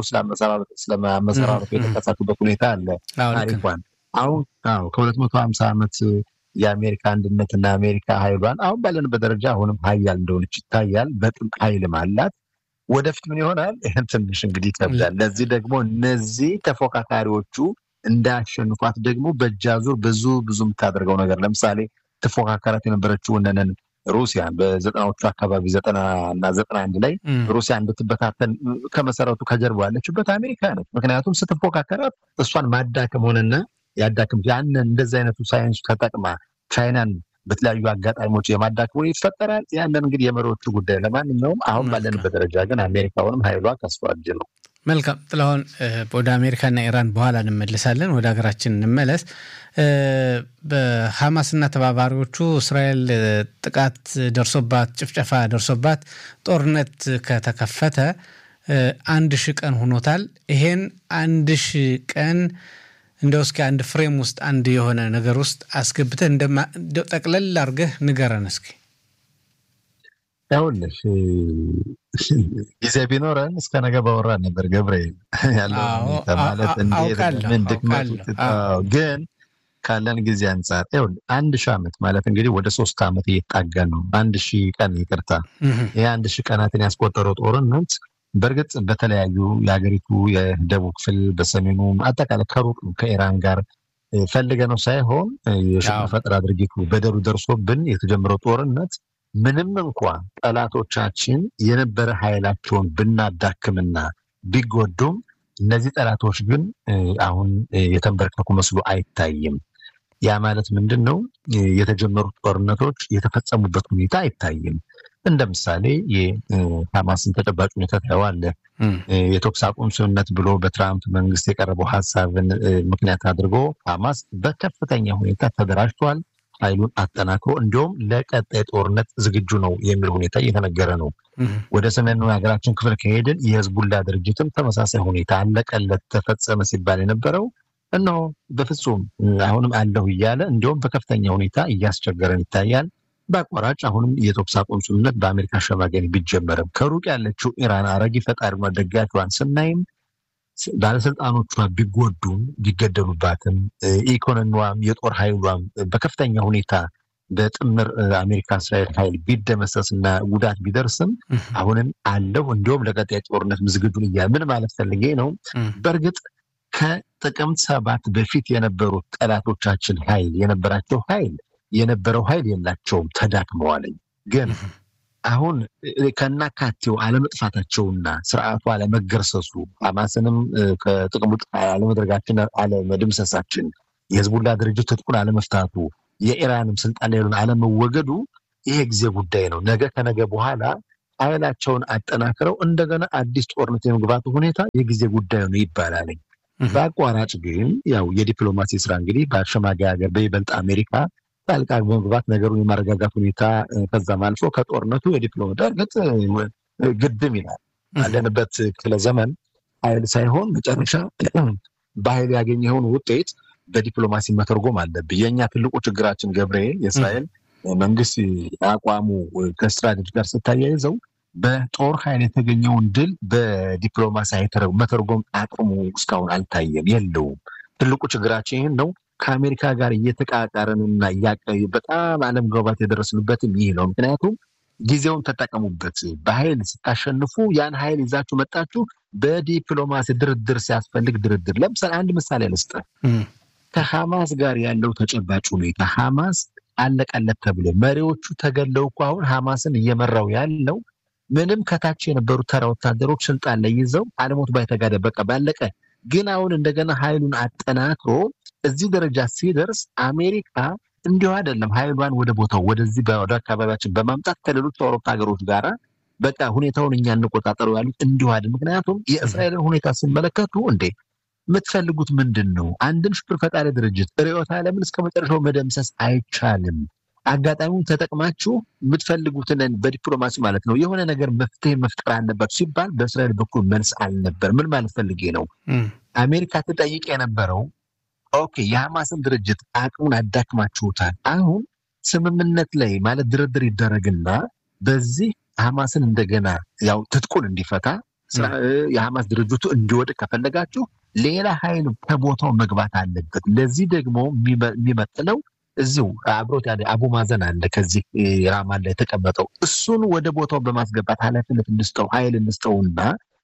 ስለማመሰራረቱ የተከሳቱበት ሁኔታ አለ ታሪኳን። አሁን ከ250 ዓመት የአሜሪካ አንድነትና አሜሪካ ኃይሏን አሁን ባለንበት ደረጃ አሁንም ኃያል እንደሆነች ይታያል። በጥብቅ ኃይልም አላት። ወደፊት ምን ይሆናል ይሄን ትንሽ እንግዲህ ይከብዳል። ለዚህ ደግሞ እነዚህ ተፎካካሪዎቹ እንዳያሸንፏት ደግሞ በእጃዙር ብዙ የምታደርገው ነገር ለምሳሌ ተፎካካራት የነበረችው እነን ሩሲያ በ90ዎቹ አካባቢ 90 እና 91 ላይ ሩሲያ እንድትበታተን ከመሰረቱ ከጀርባ ያለችበት አሜሪካ ነች። ምክንያቱም ስትፎካከራት እሷን ማዳከም ሆነና ያዳክም ያን እንደዚህ አይነቱ ሳይንስ ተጠቅማ ቻይናን በተለያዩ አጋጣሚዎች የማዳከም ይፈጠራል። ያንን እንግዲህ የመሪዎቹ ጉዳይ። ለማንኛውም አሁን ባለንበት ደረጃ ግን አሜሪካውንም ኃይሏ ከስዋጅ ነው። መልካም ጥላሁን፣ ወደ አሜሪካና ኢራን በኋላ እንመለሳለን። ወደ ሀገራችን እንመለስ። በሐማስና ተባባሪዎቹ እስራኤል ጥቃት ደርሶባት ጭፍጨፋ ደርሶባት ጦርነት ከተከፈተ 1000 ቀን ሆኖታል። ይሄን 1000 ቀን እንደው እስኪ አንድ ፍሬም ውስጥ አንድ የሆነ ነገር ውስጥ አስገብተህ እንደው ጠቅለል አድርገህ ንገረን እስኪ። ያውልሽ ጊዜ ቢኖረን እስከ ነገ ባወራን ነበር ገብርኤል ያለው ማለት እንዴት ምን ድክመት ግን ካለን ጊዜ አንፃር ይሁን 1000 ዓመት ማለት እንግዲህ ወደ 3 ዓመት እየተጣጋ ነው። 1000 ቀን ይቅርታ፣ ይሄ 1000 ቀናትን ያስቆጠረው ጦርነት በእርግጥ በተለያዩ የሀገሪቱ የደቡብ ክፍል በሰሜኑ አጠቃላይ ከሩቅ ከኢራን ጋር ፈልገነው ሳይሆን የሽብር ፈጠራ ድርጊቱ በደሩ ደርሶብን የተጀመረው ጦርነት ምንም እንኳን ጠላቶቻችን የነበረ ኃይላቸውን ብናዳክምና ቢጎዱም እነዚህ ጠላቶች ግን አሁን የተንበረከኩ መስሎ አይታይም። ያ ማለት ምንድነው? የተጀመሩት ጦርነቶች የተፈጸሙበት ሁኔታ አይታይም። እንደ ምሳሌ የሐማስን ተጨባጭ ሁኔታ ታየዋለህ። የተኩስ አቁም ስምምነት ብሎ በትራምፕ መንግስት የቀረበው ሐሳብን ምክንያት አድርጎ ሐማስ በከፍተኛ ሁኔታ ተደራጅቷል። ኃይሉን አጠናክሮ እንዲሁም ለቀጣይ ጦርነት ዝግጁ ነው የሚል ሁኔታ እየተነገረ ነው። ወደ ሰሜኑ ሀገራችን ክፍል ከሄድን የህዝቡላ ድርጅትም ተመሳሳይ ሁኔታ አለቀለት ተፈጸመ ሲባል የነበረው እነሆ በፍጹም አሁንም አለሁ እያለ እንዲሁም በከፍተኛ ሁኔታ እያስቸገረን ይታያል። በአቋራጭ አሁንም የተኩስ አቁም ስምምነት በአሜሪካ አሸማጋይ ቢጀመርም ከሩቅ ያለችው ኢራን አረጊ ፈጣሪና ደጋፊዋን ስናይም ባለስልጣኖቿ ቢጎዱም ቢገደሉባትም ኢኮኖሚዋም የጦር ኃይሏም በከፍተኛ ሁኔታ በጥምር አሜሪካ እስራኤል ኃይል ቢደመሰስና ጉዳት ቢደርስም አሁንም አለው እንዲሁም ለቀጣይ ጦርነት ዝግጁን እያለ ምን ማለት ፈልጌ ነው። በእርግጥ ከጥቅምት 7 በፊት የነበሩት ጠላቶቻችን ኃይል የነበረው ኃይል የላቸውም፣ ተዳክመዋል። ግን አሁን ከናካቴው አለመጥፋታቸውና ስርዓቱ አለመገርሰሱ ሐማስንም ከጥቅም ውጭ አለመድረጋችን አለመድምሰሳችን የህዝቡላ ድርጅት ትጥቁን አለመፍታቱ የኢራንም ስልጣን ላይ አለመወገዱ ይሄ ጊዜ ጉዳይ ነው። ነገ ከነገ በኋላ ኃይላቸውን አጠናክረው እንደገና አዲስ ጦርነት የመግባቱ ሁኔታ የጊዜ ጉዳይ ነው ይባላል። በአቋራጭ ግን ያው የዲፕሎማሲ ስራ እንግዲህ በአሸማጋይ ሀገር በይበልጥ አሜሪካ ጣልቃ በመግባት ነገሩን የማረጋጋት ሁኔታ ከዛም አልፎ ከጦርነቱ የዲፕሎማሲ እርግጥ ግድም ይላል ያለንበት ክፍለ ዘመን ኃይል ሳይሆን መጨረሻ በኃይል ያገኘውን ውጤት በዲፕሎማሲ መተርጎም አለብን። የኛ ትልቁ ችግራችን ገብርኤል የእስራኤል መንግስት አቋሙ ከስትራቴጂ ጋር ስታያይዘው በጦር ኃይል የተገኘውን ድል በዲፕሎማሲ መተርጎም አቅሙ እስካሁን አልታየም፣ የለውም። ትልቁ ችግራችን ይሄን ነው። ከአሜሪካ ጋር እየተቃቃረንና በጣም አለም ገባት የደረስንበትም ይህ ነው። ምክንያቱም ጊዜውን ተጠቀሙበት። በኃይል ስታሸንፉ ያን ኃይል ይዛችሁ መጣችሁ። በዲፕሎማሲ ድርድር ሲያስፈልግ ድርድር። ለምሳሌ አንድ ምሳሌ ልስጥ። ከሐማስ ጋር ያለው ተጨባጭ ሁኔታ ሐማስ አለቀለት ተብሎ መሪዎቹ ተገለው እኮ አሁን ሐማስን እየመራው ያለው ምንም ከታች የነበሩ ተራ ወታደሮች ስልጣን ላይ ይዘው አለሞት ባይተጋደ በቃ ባለቀ። ግን አሁን እንደገና ኃይሉን አጠናክሮ እዚህ ደረጃ ሲደርስ አሜሪካ እንዲሁ አይደለም ኃይሏን ወደ ቦታው ወደዚህ ወደ አካባቢያችን በማምጣት ከሌሎች አውሮፓ ሀገሮች ጋራ በቃ ሁኔታውን እኛ እንቆጣጠረው ያሉት እንዲሁ አይደለም። ምክንያቱም የእስራኤልን ሁኔታ ሲመለከቱ እንዴ የምትፈልጉት ምንድነው? አንድን ሽብር ፈጣሪ ድርጅት ርዕዮተ ዓለምን እስከ መጨረሻው መደምሰስ አይቻልም። አጋጣሚውን ተጠቅማችሁ የምትፈልጉትን በዲፕሎማሲ ማለት ነው የሆነ ነገር መፍትሄ መፍጠር አለባችሁ ሲባል በእስራኤል በኩል መልስ አልነበር። ምን ማለት ፈልጌ ነው? አሜሪካ ትጠይቅ የነበረው ኦኬ የሐማስን ድርጅት አቅሙን አዳክማችሁታል፣ አሁን ስምምነት ላይ ማለት ድርድር ይደረግና በዚህ ሐማስን እንደገና ያው ትጥቁን እንዲፈታ የሐማስ ድርጅቱ እንዲወድቅ ከፈለጋችሁ ሌላ ኃይል ከቦታው መግባት አለበት። ለዚህ ደግሞ የሚመጥነው እዚሁ አብሮት ያለ አቡ ማዘን አለ ከዚህ ራማን ላይ ተቀመጠው እሱን ወደ ቦታው በማስገባት ኃላፊነት እንስጠው ኃይል እንስጠውና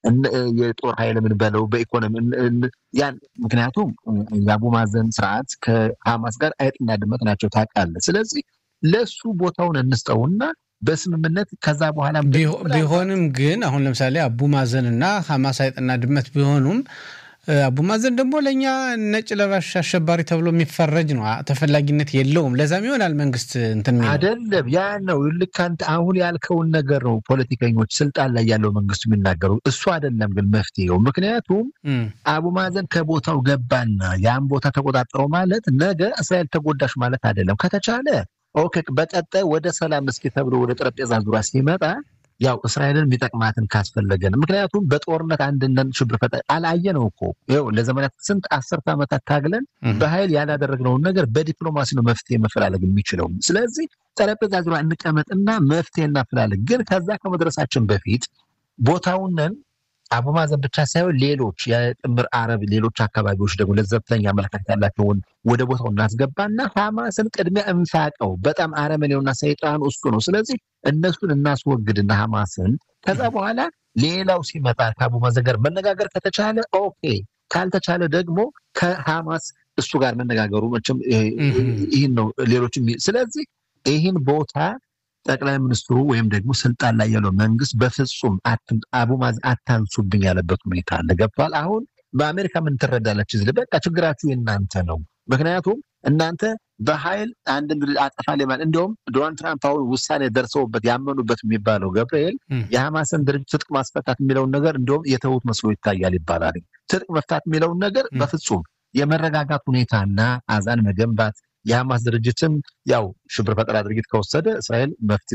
የጦር ኃይል ምን በለው በኢኮኖሚ ያን ምክንያቱም የአቡ ማዘን ስርዓት ከሐማስ ጋር አይጥና ድመት ናቸው ታውቃለህ። ስለዚህ ለሱ ቦታውን እንስጠውና በስምምነት ከዛ በኋላ ቢሆንም ግን አሁን ለምሳሌ አቡ ማዘንና ሐማስ አይጥና ድመት ቢሆኑም አቡ ማዘን ደግሞ ለኛ ነጭ ለባሽ አሸባሪ ተብሎ የሚፈረጅ ነው፣ ተፈላጊነት የለውም። ለዛም ይሆናል መንግስት እንትን አይደለም ያ ነው ልካንተ አሁን ያልከውን ነገር ነው ፖለቲከኞች ስልጣን ላይ ያለው መንግስቱ የሚናገሩ እሱ አይደለም ግን መፍትሄው። ምክንያቱም አቡ ማዘን ከቦታው ገባና ያን ቦታ ተቆጣጣረው ማለት ነገ እስራኤል ተጎዳሽ ማለት አይደለም። ከተቻለ ኦኬ በቀጣይ ወደ ሰላም እስኪ ተብሎ ወደ ጠረጴዛ ዙሪያ ሲመጣ ያው እስራኤልን የሚጠቅማትን ካስፈለገን ምክንያቱም በጦርነት አንድነን ሽብር ፈጣሪ አላየነው እኮ ይኸው ለዘመናት ስንት 10 ዓመታት ታግለን በኃይል ያላደረግነውን ነገር በዲፕሎማሲ ነው መፍትሄ መፈላለግ የሚችለው። ስለዚህ ጠረጴዛ ዙሪያ እንቀመጥና መፍትሄ እናፈላለግ። ግን ከዛ ከመድረሳችን በፊት ቦታውንን አቡ ማዘን ብቻ ሳይሆን ሌሎች የጥምር አረብ ሌሎች አካባቢዎች ደግሞ ለዘብተኛ አመለካከት ያላቸውን ወደ ቦታው እናስገባና ሐማስን ቅድሚያ እንፋቀው። በጣም አረመኔውና ሰይጣኑ እሱ ነው። ስለዚህ እነሱን እናስወግድና ሐማስን ከዛ በኋላ ሌላው ሲመጣ ከአቡ ማዘን ጋር መነጋገር ከተቻለ ኦኬ፣ ካልተቻለ ደግሞ ከሐማስ እሱ ጋር መነጋገሩ መቼም ይሄን ነው ሌሎችም። ስለዚህ ይሄን ቦታ ጠቅላይ ሚኒስትሩ ወይም ደግሞ ስልጣን ላይ ያለው መንግስት በፍጹም አቡ ማዘን አታንሱብኝ ያለበት ሁኔታ አለ። ገብቷል? አሁን በአሜሪካ ምን ትረዳለች? እዚህ በቃ ችግራችሁ የእናንተ ነው። ምክንያቱም እናንተ በኃይል አንድ ድርጅት አጠፋለሁ ማለት እንደውም ዶናልድ ትራምፕ አሁን ውሳኔ ደርሰውበት ያመኑበት የሚባለው ገብርኤል የሐማስን ድርጅት ትጥቅ ማስፈታት የሚለውን ነገር እንደውም የተውት መስሎ ይታያል ይባላል። ትጥቅ መፍታት የሚለውን ነገር በፍጹም የመረጋጋት ሁኔታና አዛን መገንባት የሐማስ ድርጅትም ያው ሽብር ፈጠራ ድርጊት ከወሰደ እስራኤል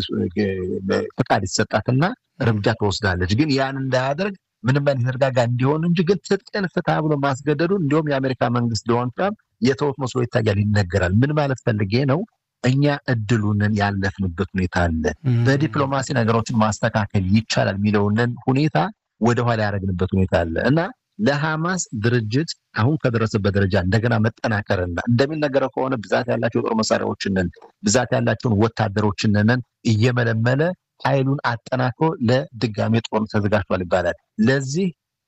ፈቃድ ይሰጣትና እርምጃ ትወስዳለች። ግን ያን እንዳያደርግ ምንም አይነት ተረጋጋ እንዲሆን እንጂ ግን ትጥቅን ፍታ ብሎ ማስገደዱ እንደውም የአሜሪካ መንግስት ዶናልድ ትራምፕ የተውት መስሎ ይታያል ይነገራል። ምን ማለት ፈልጌ ነው? እኛ እድሉንን ያለፍንበት ሁኔታ አለ። በዲፕሎማሲ ነገሮችን ማስተካከል ይቻላል የሚለውን ሁኔታ ወደ ኋላ ያደረግንበት ሁኔታ አለ እና ለሐማስ ድርጅት አሁን ከደረሰበት ደረጃ እንደገና መጠናከርና እንደሚነገረው ከሆነ ብዛት ያላቸው የጦር መሳሪያዎችን ብዛት ያላቸውን ወታደሮችን እየመለመለ ኃይሉን አጠናክሮ ለድጋሜ ጦርነት ተዘጋጅቷል ይባላል። ለዚህ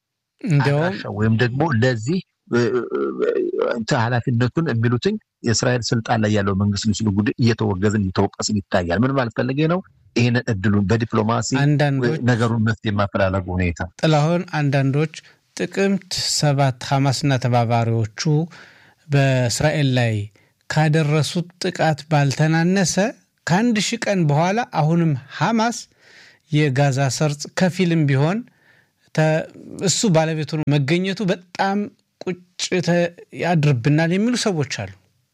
ወይም ደግሞ ለዚህ ኃላፊነቱን የሚሉትን የእስራኤል ስልጣን ላይ ያለው መንግስት ምስሉ ጉዳይ እየተወገዝን እየተወቀስን ይታያል። ምን ማለት ፈልጌ ነው? ይሄን እድሉን በዲፕሎማሲ ነገሩን መፍትሄ ማፈላለግ ሁኔታ ጥላሁን አንዳንዶች ጥቅምት 7 ሐማስና ተባባሪዎቹ በእስራኤል ላይ ካደረሱት ጥቃት ባልተናነሰ ከአንድ ሺህ ቀን በኋላ አሁንም ሐማስ የጋዛ ሰርጥ ከፊልም ቢሆን እሱ ባለቤቱ ነው መገኘቱ በጣም ቁጭት ያድርብናል የሚሉ ሰዎች አሉ።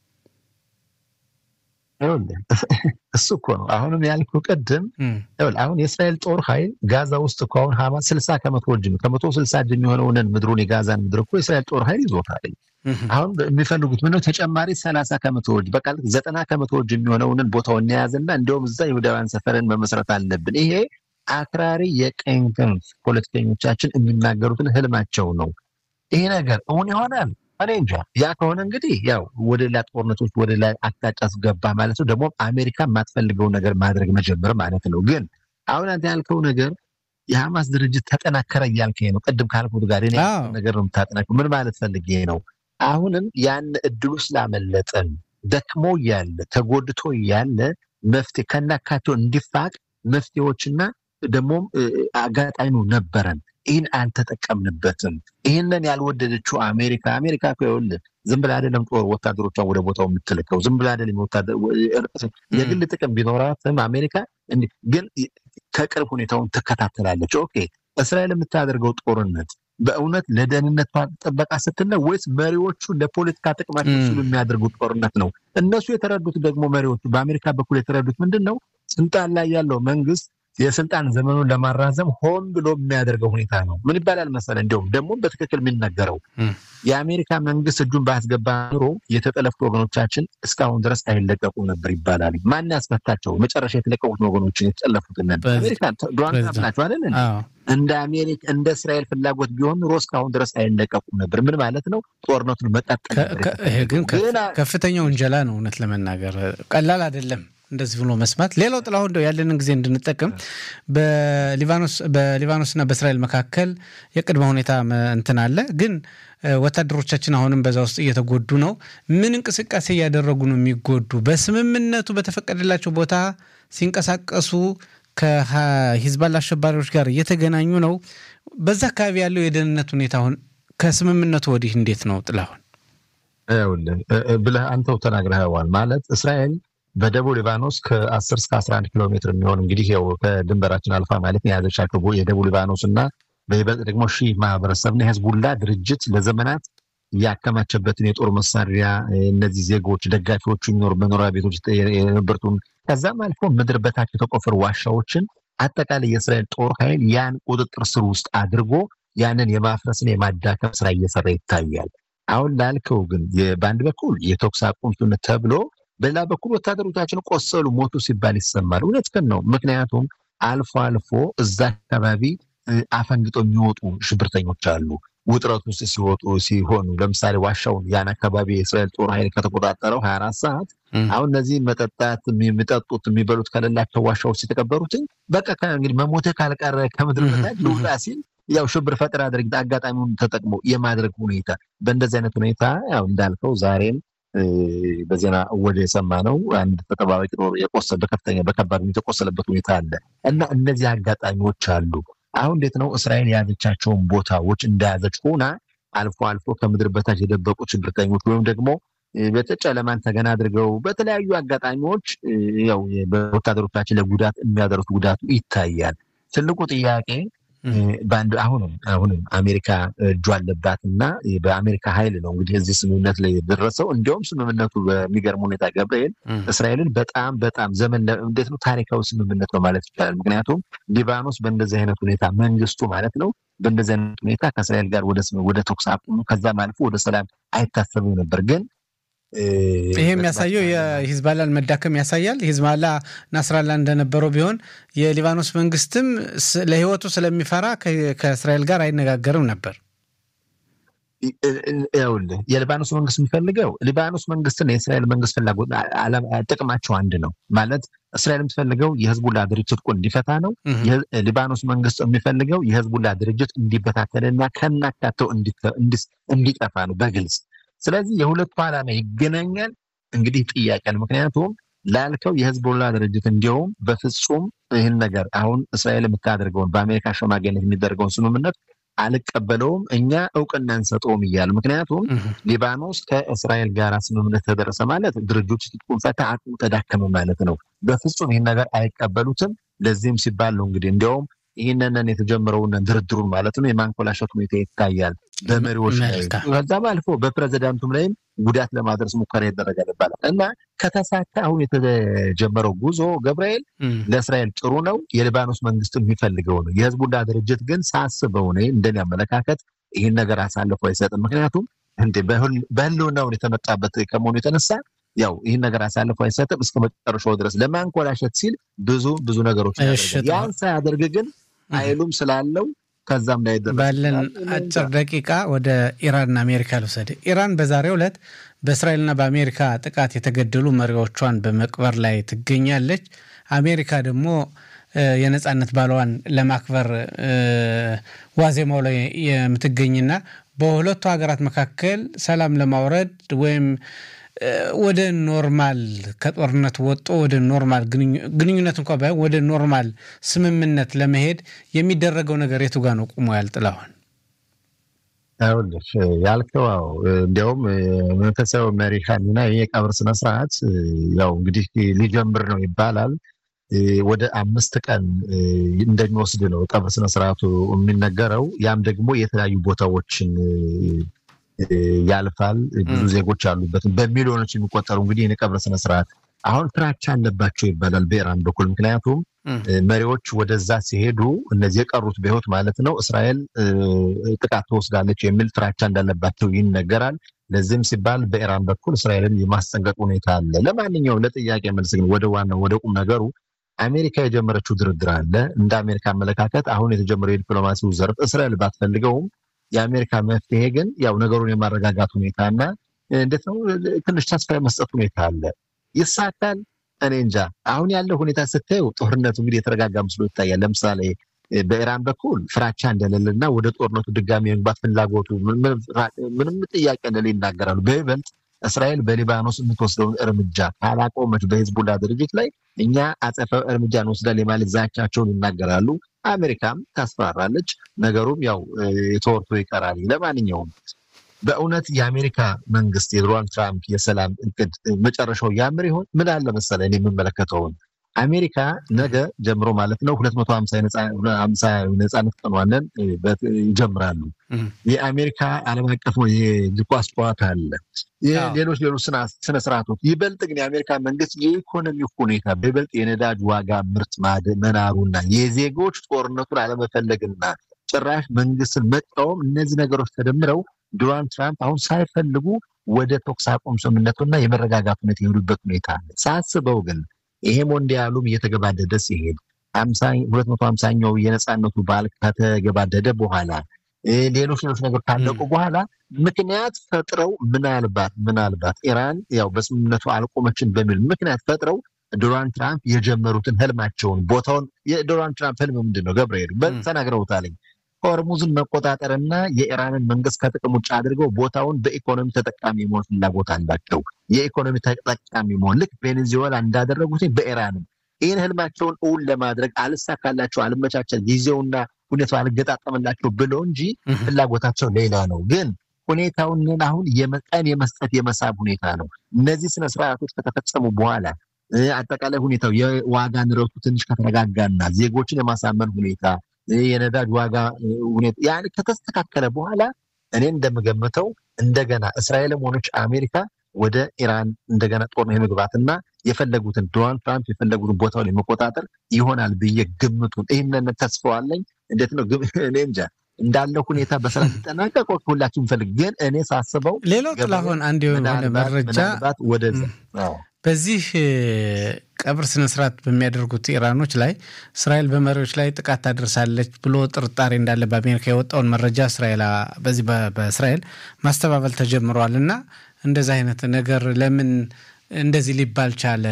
እሱ እኮ ነው አሁንም ያልኩ ቀደም አሁን የእስራኤል ጦር ኃይል ጋዛ ውስጥ እኮ አሁን ሐማስ 60% ወጅም ከ160 የሚሆነውን ምድሩን የጋዛን ምድር እኮ የእስራኤል ጦር ኃይል ይዞታል። አሁን የሚፈልጉት ምንድነው ተጨማሪ 30% ወጅ በቃ 90% ወጅ የሚሆነውን ቦታውን ያዘና እንደውም እዛ ይሁዳውያን ሰፈርን መመስረት አለብን። ይሄ አክራሪ የቀኝ ክንፍ ፖለቲከኞቻችን የሚናገሩትን ህልማቸው ነው። ይሄ ነገር እውን ይሆናል እኔ እንጃ። ያ ከሆነ እንግዲህ ያው ወደ ሌላ ጦርነቶች ወደ ሌላ አቅጣጫ ገባ ማለት ነው። ደግሞ አሜሪካ የማትፈልገው ነገር ማድረግ መጀመር ማለት ነው። ግን አሁን አንተ ያልከው ነገር የሐማስ ድርጅት ተጠናከረ እያልከኝ ነው። ቅድም ካልኩት ጋር እኔ ነገር ነው የምታጠናክረው። ምን ማለት ፈልጌ ነው? አሁንም ያን እድሉ ስላመለጠን ደክሞ ያለ ተጎድቶ ያለ መፍትሄ ከናካቴው እንዲፋቅ መፍትሄዎችና ደግሞ አጋጣሚው ነበረን። ይህን አልተጠቀምንበትም። ይህንን ያልወደደችው አሜሪካ እኮ ይኸውልህ ዝም ብላ አይደለም ጦር ወታደሮቿን ወደ ቦታው የምትልከው። ዝም ብላ አይደለም የግል ጥቅም ቢኖራትም አሜሪካ ግን ከቅርብ ሁኔታውን ትከታተላለች። ኦኬ እስራኤል የምታደርገው ጦርነት በእውነት ለደህንነቷ ጥበቃ ስትል ነው ወይስ መሪዎቹ ለፖለቲካ ጥቅማቸው ሲሉ የሚያደርጉት ጦርነት ነው? እነሱ የተረዱት ደግሞ መሪዎቹ በአሜሪካ በኩል የተረዱት ምንድነው? ስልጣን ላይ ያለው መንግስት የስልጣን ዘመኑን ለማራዘም ሆን ብሎ የሚያደርገው ሁኔታ ነው። ምን ይባላል መሰለህ? እንደውም ደግሞ በትክክል የሚነገረው የአሜሪካ መንግስት እጁን ባስገባ ኑሮ የተጠለፉት ወገኖቻችን እስካሁን ድረስ አይለቀቁም ነበር ይባላል። ማን ያስፈታቸው? መጨረሻ የተለቀቁት ወገኖችን የተጠለፉት ነበር አሜሪካ ዶናልድ ናቸው አይደል? እንደ አሜሪካ እንደ እስራኤል ፍላጎት ቢሆን ኑሮ እስካሁን ድረስ አይለቀቁም ነበር። ምን ማለት ነው? ጦርነቱን መቀጠል ነበር። ይሄ ግን ከፍተኛ ወንጀላ ነው። እውነት ለመናገር ቀላል አይደለም እንደዚህ ብሎ መስማት። ሌላው ጥላው እንደው ያለንን ጊዜ እንድንጠቀም በሊባኖስና በእስራኤል መካከል የቅድመ ሁኔታ እንትን አለ። ግን ወታደሮቻችን አሁንም በዛ ውስጥ እየተጎዱ ነው። ምን እንቅስቃሴ እያደረጉ ነው የሚጎዱ? በስምምነቱ በተፈቀደላቸው ቦታ ሲንቀሳቀሱ ከሂዝባላ አሸባሪዎች ጋር እየተገናኙ ነው። በዛ አካባቢ ያለው የደህንነት ሁኔታ አሁን ከስምምነቱ ወዲህ እንዴት ነው ጥላሁን? ብለህ አንተው ተናግረኸዋል። ማለት እስራኤል በደቡብ ሊባኖስ ከ10 እስከ 11 ኪሎ ሜትር የሚሆን እንግዲህ ያው ከድንበራችን አልፋ ማለት የያዘቻቸው የደቡብ ሊባኖስ እና በይበልጥ ደግሞ ሺህ ማህበረሰብና የህዝቡላ ድርጅት ለዘመናት ያከማቸበትን የጦር መሳሪያ እነዚህ ዜጎች ደጋፊዎቹ የሚኖሩ መኖሪያ ቤቶች የነበሩትን ከዛም አልፎ ምድር በታች የተቆፈሩ ዋሻዎችን አጠቃላይ የእስራኤል ጦር ኃይል ያን ቁጥጥር ስር ውስጥ አድርጎ ያንን የማፍረስና የማዳከም ስራ እየሰራ ይታያል። አሁን ላልከው ግን በአንድ በኩል የተኩስ አቁም ስምምነት ተብሎ በሌላ በኩል ወታደሮቻችን ቆሰሉ ሞቱ ሲባል ይሰማል። እውነትም ነው። ምክንያቱም አልፎ አልፎ እዛ አካባቢ አፈንግጠው የሚወጡ ሽብርተኞች አሉ። ውጥረት ውስጥ ሲሆኑ ለምሳሌ ዋሻውን ያን አካባቢ የእስራኤል ጦር ኃይል ከተቆጣጠረው 24 ሰዓት አሁን እነዚህ መጠጣት የሚጠጡት የሚበሉት ከሌላቸው ዋሻዎች የተቀበሩት በቃ እንግዲህ መሞት ካልቀረ ከምድር በታች ልውጣ ሲል ያው ሽብር ፈጠራ አድርግ አጋጣሚውን ተጠቅሞ የማድረግ ሁኔታ በእንደዚህ አይነት ሁኔታ ያው እንዳልከው ዛሬም በዜና ወደ የሰማነው አንድ ተጠባባቂ ጦር የቆሰለ በከፍተኛ በከባድ የተቆሰለበት ሁኔታ አለ እና እነዚህ አጋጣሚዎች አሉ። አሁን እንዴት ነው እስራኤል ያዘቻቸውን ቦታዎች እንደያዘች ሆና አልፎ አልፎ ከምድር በታች የደበቁ ሽብርተኞች ወይም ደግሞ በጨለማን ተገና አድርገው በተለያዩ አጋጣሚዎች ያው በወታደሮቻችን ለጉዳት የሚያደርሱት ጉዳቱ ይታያል። ትልቁ ጥያቄ ባንድ አሁንም አሜሪካ እጁ አለባትና በአሜሪካ ኃይል ነው እንግዲህ እዚህ ስምምነት ላይ ደረሰው። እንዲያውም ስምምነቱ በሚገርም ሁኔታ ገብርኤል እስራኤልን በጣም ዘመን እንዴት ነው ታሪካዊ ስምምነት ነው ማለት ይቻላል። ምክንያቱም ሊባኖስ በእንደዚህ አይነት ሁኔታ መንግስቱ ማለት ነው በእንደዚህ አይነት ሁኔታ ከእስራኤል ጋር ወደ ተኩስ አቁም ከዛም አልፎ ወደ ሰላም አይታሰብም ነበር። ግን ይሄ የሚያሳየው የሂዝባላን መዳከም ያሳያል። ሂዝባላ ናስራላ እንደነበረው ቢሆን የሊባኖስ መንግስትም ለህይወቱ ስለሚፈራ ከእስራኤል ጋር አይነጋገርም ነበር። ይኸውልህ የሊባኖስ መንግስት የሚፈልገው ሊባኖስ መንግስትና የእስራኤል መንግስት ፍላጎት ጥቅማቸው አንድ ነው ማለት እስራኤል የምትፈልገው የህዝቡላ ድርጅት እኮ እንዲፈታ ነው። የሊባኖስ መንግስት የሚፈልገው የህዝቡላ ድርጅት እንዲበታተንና ከናካቴው እንዲጠፋ ነው በግልጽ። ስለዚህ የሁለቱ ዓላማ ይገናኛል። እንግዲህ ጥያቄ ነው። ምክንያቱም ላልከው የህዝቡላ ድርጅት እንዲያውም በፍጹም ይህን ነገር አሁን እስራኤል የምታደርገውን በአሜሪካ ሸማጋይነት የሚደረገውን ስምምነት አልቀበለውም፣ እኛ እውቅና እንሰጠውም እያሉ ምክንያቱም ሊባኖስ ከእስራኤል ጋር ስምምነት ተደረሰ ማለት ድርጅቱ ትጥቁን ፈታ አቅሙ ተዳከመ ማለት ነው። በፍጹም ይህን ነገር አይቀበሉትም። ለዚህም ሲባል ነው እንግዲህ እንዲያውም ይህንን የተጀመረውን ድርድሩን ማለት ነው የማንኮላሸት ሁኔታ ይታያል በመሪዎች ላይ ከዛም አልፎ በፕሬዝዳንቱም ላይም ጉዳት ለማድረስ ሙከራ ይደረጋል ይባላል እና ከተሳካ አሁን የተጀመረው ጉዞ ገብርኤል ለእስራኤል ጥሩ ነው። የሊባኖስ መንግስት የሚፈልገው ነው። የህዝቡላ ድርጅት ግን ሳስበው ነው እንደኔ አመለካከት ይህን ነገር አሳልፎ አይሰጥም። ምክንያቱም እንዴ በህልውናው የተመጣበት ከመሆኑ የተነሳ ያው ይህን ነገር አሳልፎ አይሰጥም። እስከ መጨረሻው ድረስ ለማንኮላሸት ሲል ብዙ ነገሮች ያደርጋል። ያን ሳያደርግ ግን ኃይሉም ስላለው ከዛም ላይ ባለን አጭር ደቂቃ ወደ ኢራንና አሜሪካ ልውሰድ። ኢራን በዛሬው ዕለት በእስራኤልና በአሜሪካ ጥቃት የተገደሉ መሪዎቿን በመቅበር ላይ ትገኛለች። አሜሪካ ደግሞ የነጻነት በዓሏን ለማክበር ዋዜማው ላይ የምትገኝና በሁለቱ ሀገራት መካከል ሰላም ለማውረድ ወይም ወደ ኖርማል ከጦርነት ወጥቶ ወደ ኖርማል ግንኙነት እንኳን ባይሆን ወደ ኖርማል ስምምነት ለመሄድ የሚደረገው ነገር የቱ ጋር ነው ቆሞ ያልጥላውን? አውልሽ ያልከው እንዲያውም መንፈሳዊ መሪ ኻሜኒ የቀብር ስነ ስርዓት ያው እንግዲህ ሊጀምር ነው ይባላል። ወደ 5 ቀን እንደሚወስድ ነው ቀብር ስነ ስርዓቱ የሚነገረው። ያም ደግሞ የተለያዩ ቦታዎችን ያልፋል። ብዙ ዜጎች አሉበት በሚሊዮኖች የሚቆጠሩ እንግዲህ የቀብር ስነ ስርዓት አሁን ፍራቻ አለባቸው ይባላል በኢራን በኩል። ምክንያቱም መሪዎች ወደዛ ሲሄዱ እነዚህ የቀሩት በህይወት ማለት ነው እስራኤል ጥቃት ትወስዳለች የሚል ፍራቻ እንዳለባቸው ይነገራል። ለዚህም ሲባል በኢራን በኩል እስራኤልን የማስጠንቀቅ ሁኔታ አለ። ለማንኛውም ለጥያቄ መልስ ግን ወደ ዋናው ወደ ቁም ነገሩ አሜሪካ የጀመረችው ድርድር አለ። እንደ አሜሪካ አመለካከት አሁን የተጀመረው የዲፕሎማሲው ዘርፍ እስራኤል ባትፈልገውም የአሜሪካ መፍትሄ ግን ያው ነገሩን የማረጋጋት ሁኔታና እንዴት ነው ትንሽ ተስፋ የመስጠት ሁኔታ አለ። ይሳካል እኔ እንጃ። አሁን ያለው ሁኔታ ስታዩ ጦርነቱ እንግዲህ የተረጋጋ መስሎ ይታያል። ለምሳሌ በኢራን በኩል ፍራቻ እንደሌለና ወደ ጦርነቱ ድጋሚ የመግባት ፍላጎቱ ምንም ጥያቄ እንደሌለ ይናገራሉ። በይበልጥ እስራኤል በሊባኖስ የምትወስደውን እርምጃ ካላቆመች በሂዝቡላ ድርጅት ላይ እኛ አጸፋዊ እርምጃ እንወስዳለን ማለት ዛቻቸውን ይናገራሉ። አሜሪካም ታስፈራራለች። ነገሩም ያው ተወርቶ ይቀራል። ለማንኛውም በእውነት የአሜሪካ መንግስት የዶናልድ ትራምፕ የሰላም እቅድ መጨረሻው ያምር ይሆን? ምን አለ መሰለህ እኔ የምመለከተውን አሜሪካ ነገ ጀምሮ ማለት ነው 250 ነጻነት ቀኗን ይጀምራሉ። የአሜሪካ ዓለም አቀፍ የእግር ኳስ ጨዋታ አለ። ሌሎች ስነ ስርዓቶች ይበልጥ ግን የአሜሪካ መንግስት የኢኮኖሚ ሁኔታ በይበልጥ የነዳጅ ዋጋ ምርት መናሩና የዜጎች ጦርነቱን አለመፈለግና ጭራሽ መንግስትን መቃወም እነዚህ ነገሮች ተደምረው ዶናልድ ትራምፕ አሁን ሳይፈልጉ ወደ ተኩስ አቁም ስምምነቱና የመረጋጋት ሁኔታ የሄዱበት ሁኔታ አለ። ሳስበው ግን ይሄ ሞንዲያሉም እየተገባደደ ሲሄድ 250ኛው የነጻነቱ በዓል ከተገባደደ በኋላ ሌሎች ነገር ካለቁ በኋላ ምክንያት ፈጥረው ምናልባት ኢራን ያው በስምምነቱ አልቆመችን በሚል ምክንያት ፈጥረው ዶናልድ ትራምፕ የጀመሩትን ህልማቸውን ቦታውን የዶናልድ ትራምፕ ህልም ምንድነው ገብርኤል ተናግረውታል። ሆርሙዝን መቆጣጠርና የኢራንን መንግስት ከጥቅም ውጭ አድርገው ቦታውን በኢኮኖሚ ተጠቃሚ መሆን ፍላጎት አላቸው። የኢኮኖሚ ተጠቃሚ መሆን ልክ ቬኔዙዌላ እንዳደረጉት በኢራንም ይህን ህልማቸውን እውን ለማድረግ አልሳካላቸው አልመቻቸል ጊዜውና ሁኔታው አልገጣጠመላቸው ብሎ እንጂ ፍላጎታቸው ሌላ ነው። ግን ሁኔታውን አሁን የመቀን የመስጠት የመሳብ ሁኔታ ነው። እነዚህ ስነ ስርዓቶች ከተፈጸሙ በኋላ አጠቃላይ ሁኔታው የዋጋ ንረቱ ትንሽ ከተረጋጋና ዜጎችን የማሳመን ሁኔታ የነዳጅ ዋጋ ሁኔታ ያን ከተስተካከለ በኋላ እኔ እንደምገምተው እንደገና እስራኤልም ሆነች አሜሪካ ወደ ኢራን እንደገና ጦርነት የመግባትና የፈለጉትን ዶናልድ ትራምፕ የፈለጉትን ቦታውን የመቆጣጠር ይሆናል ብዬ ግምቱን ይሄንን ተስፋዋለኝ። እንዴት ነው እኔ እንጃ እንዳለው ሁኔታ በሰላም ተጠናቀቀ ሁላችሁም ፈልግ። ግን እኔ ሳስበው ሌላው ጥላሁን አንድ የሆነ መረጃ ወደ በዚህ ቀብር ስነ ስርዓት በሚያደርጉት ኢራኖች ላይ እስራኤል በመሪዎች ላይ ጥቃት ታደርሳለች ብሎ ጥርጣሬ እንዳለ በአሜሪካ የወጣውን መረጃ እስራኤል በዚህ በእስራኤል ማስተባበል ተጀምሯልና እንደዚህ አይነት ነገር ለምን እንደዚህ ሊባል ቻለ?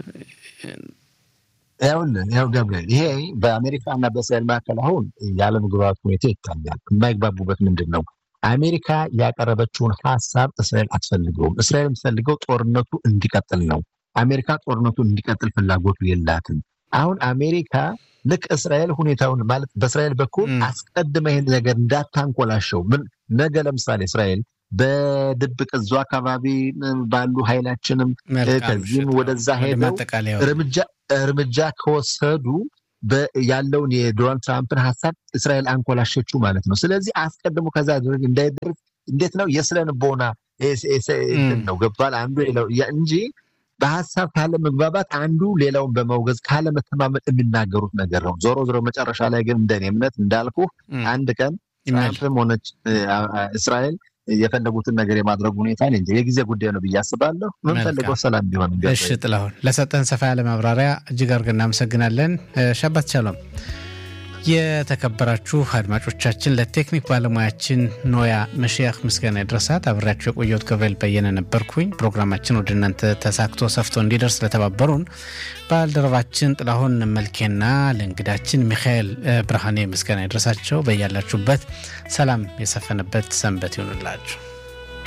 ያው ገብርኤል ይሄ በአሜሪካና በእስራኤል መካከል አሁን ያለ መግባባት ሁኔታ ይታያል። የማይግባቡበት ምንድነው? አሜሪካ ያቀረበችውን ሐሳብ እስራኤል አትፈልገውም። እስራኤል የምትፈልገው ጦርነቱ እንዲቀጥል ነው። አሜሪካ ጦርነቱን እንዲቀጥል ፍላጎቱ የላትም። አሁን አሜሪካ ልክ እስራኤል ሁኔታውን ማለት በእስራኤል በኩል አስቀድመ ይሄን ነገር እንዳታንቆላሸው ምን ነገ ለምሳሌ እስራኤል በድብቅ እዛው አካባቢ ባሉ ኃይላችንም ከዚህም ወደዛ ሄደው እርምጃ ከወሰዱ ያለውን የዶናልድ ትራምፕን ሐሳብ እስራኤል አንቆላሸችው ማለት ነው። ስለዚህ አስቀድሞ ከዛ እንዳይደርስ እንዴት ነው የስለን ቦና ነው ገባል አንዱ እንጂ በሐሳብ ካለ መግባባት አንዱ ሌላውን በመውገዝ ካለ መተማመን የሚናገሩት ነገር ነው። ዞሮ ዞሮ መጨረሻ ላይ ግን እንደኔ እምነት እንዳልኩ አንድ ቀን ትራምፕም ሆነች እስራኤል የፈለጉትን ነገር የማድረግ ሁኔታ እንጂ የጊዜ ጉዳይ ነው ብዬ አስባለሁ። ምን ፈልገው ሰላም ቢሆን እሺ ጥላሁን ለሰጠን ሰፋ ያለ ማብራሪያ እጅግ አድርገን እናመሰግናለን። ሻባት ቻሎም። የተከበራችሁ አድማጮቻችን ለቴክኒክ ባለሙያችን ኖያ መሽያኽ ምስጋና ይድረሳት። አብራችሁ የቆየሁት ገብርኤል በየነ ነበርኩኝ። ፕሮግራማችን ወደ እናንተ ተሳክቶ ሰፍቶ እንዲደርስ ለተባበሩን ባልደረባችን ጥላሁን መልኬና ለእንግዳችን ሚካኤል ብርሃኔ ምስጋና ይድረሳቸው። በያላችሁበት ሰላም የሰፈነበት ሰንበት ይሁንላችሁ።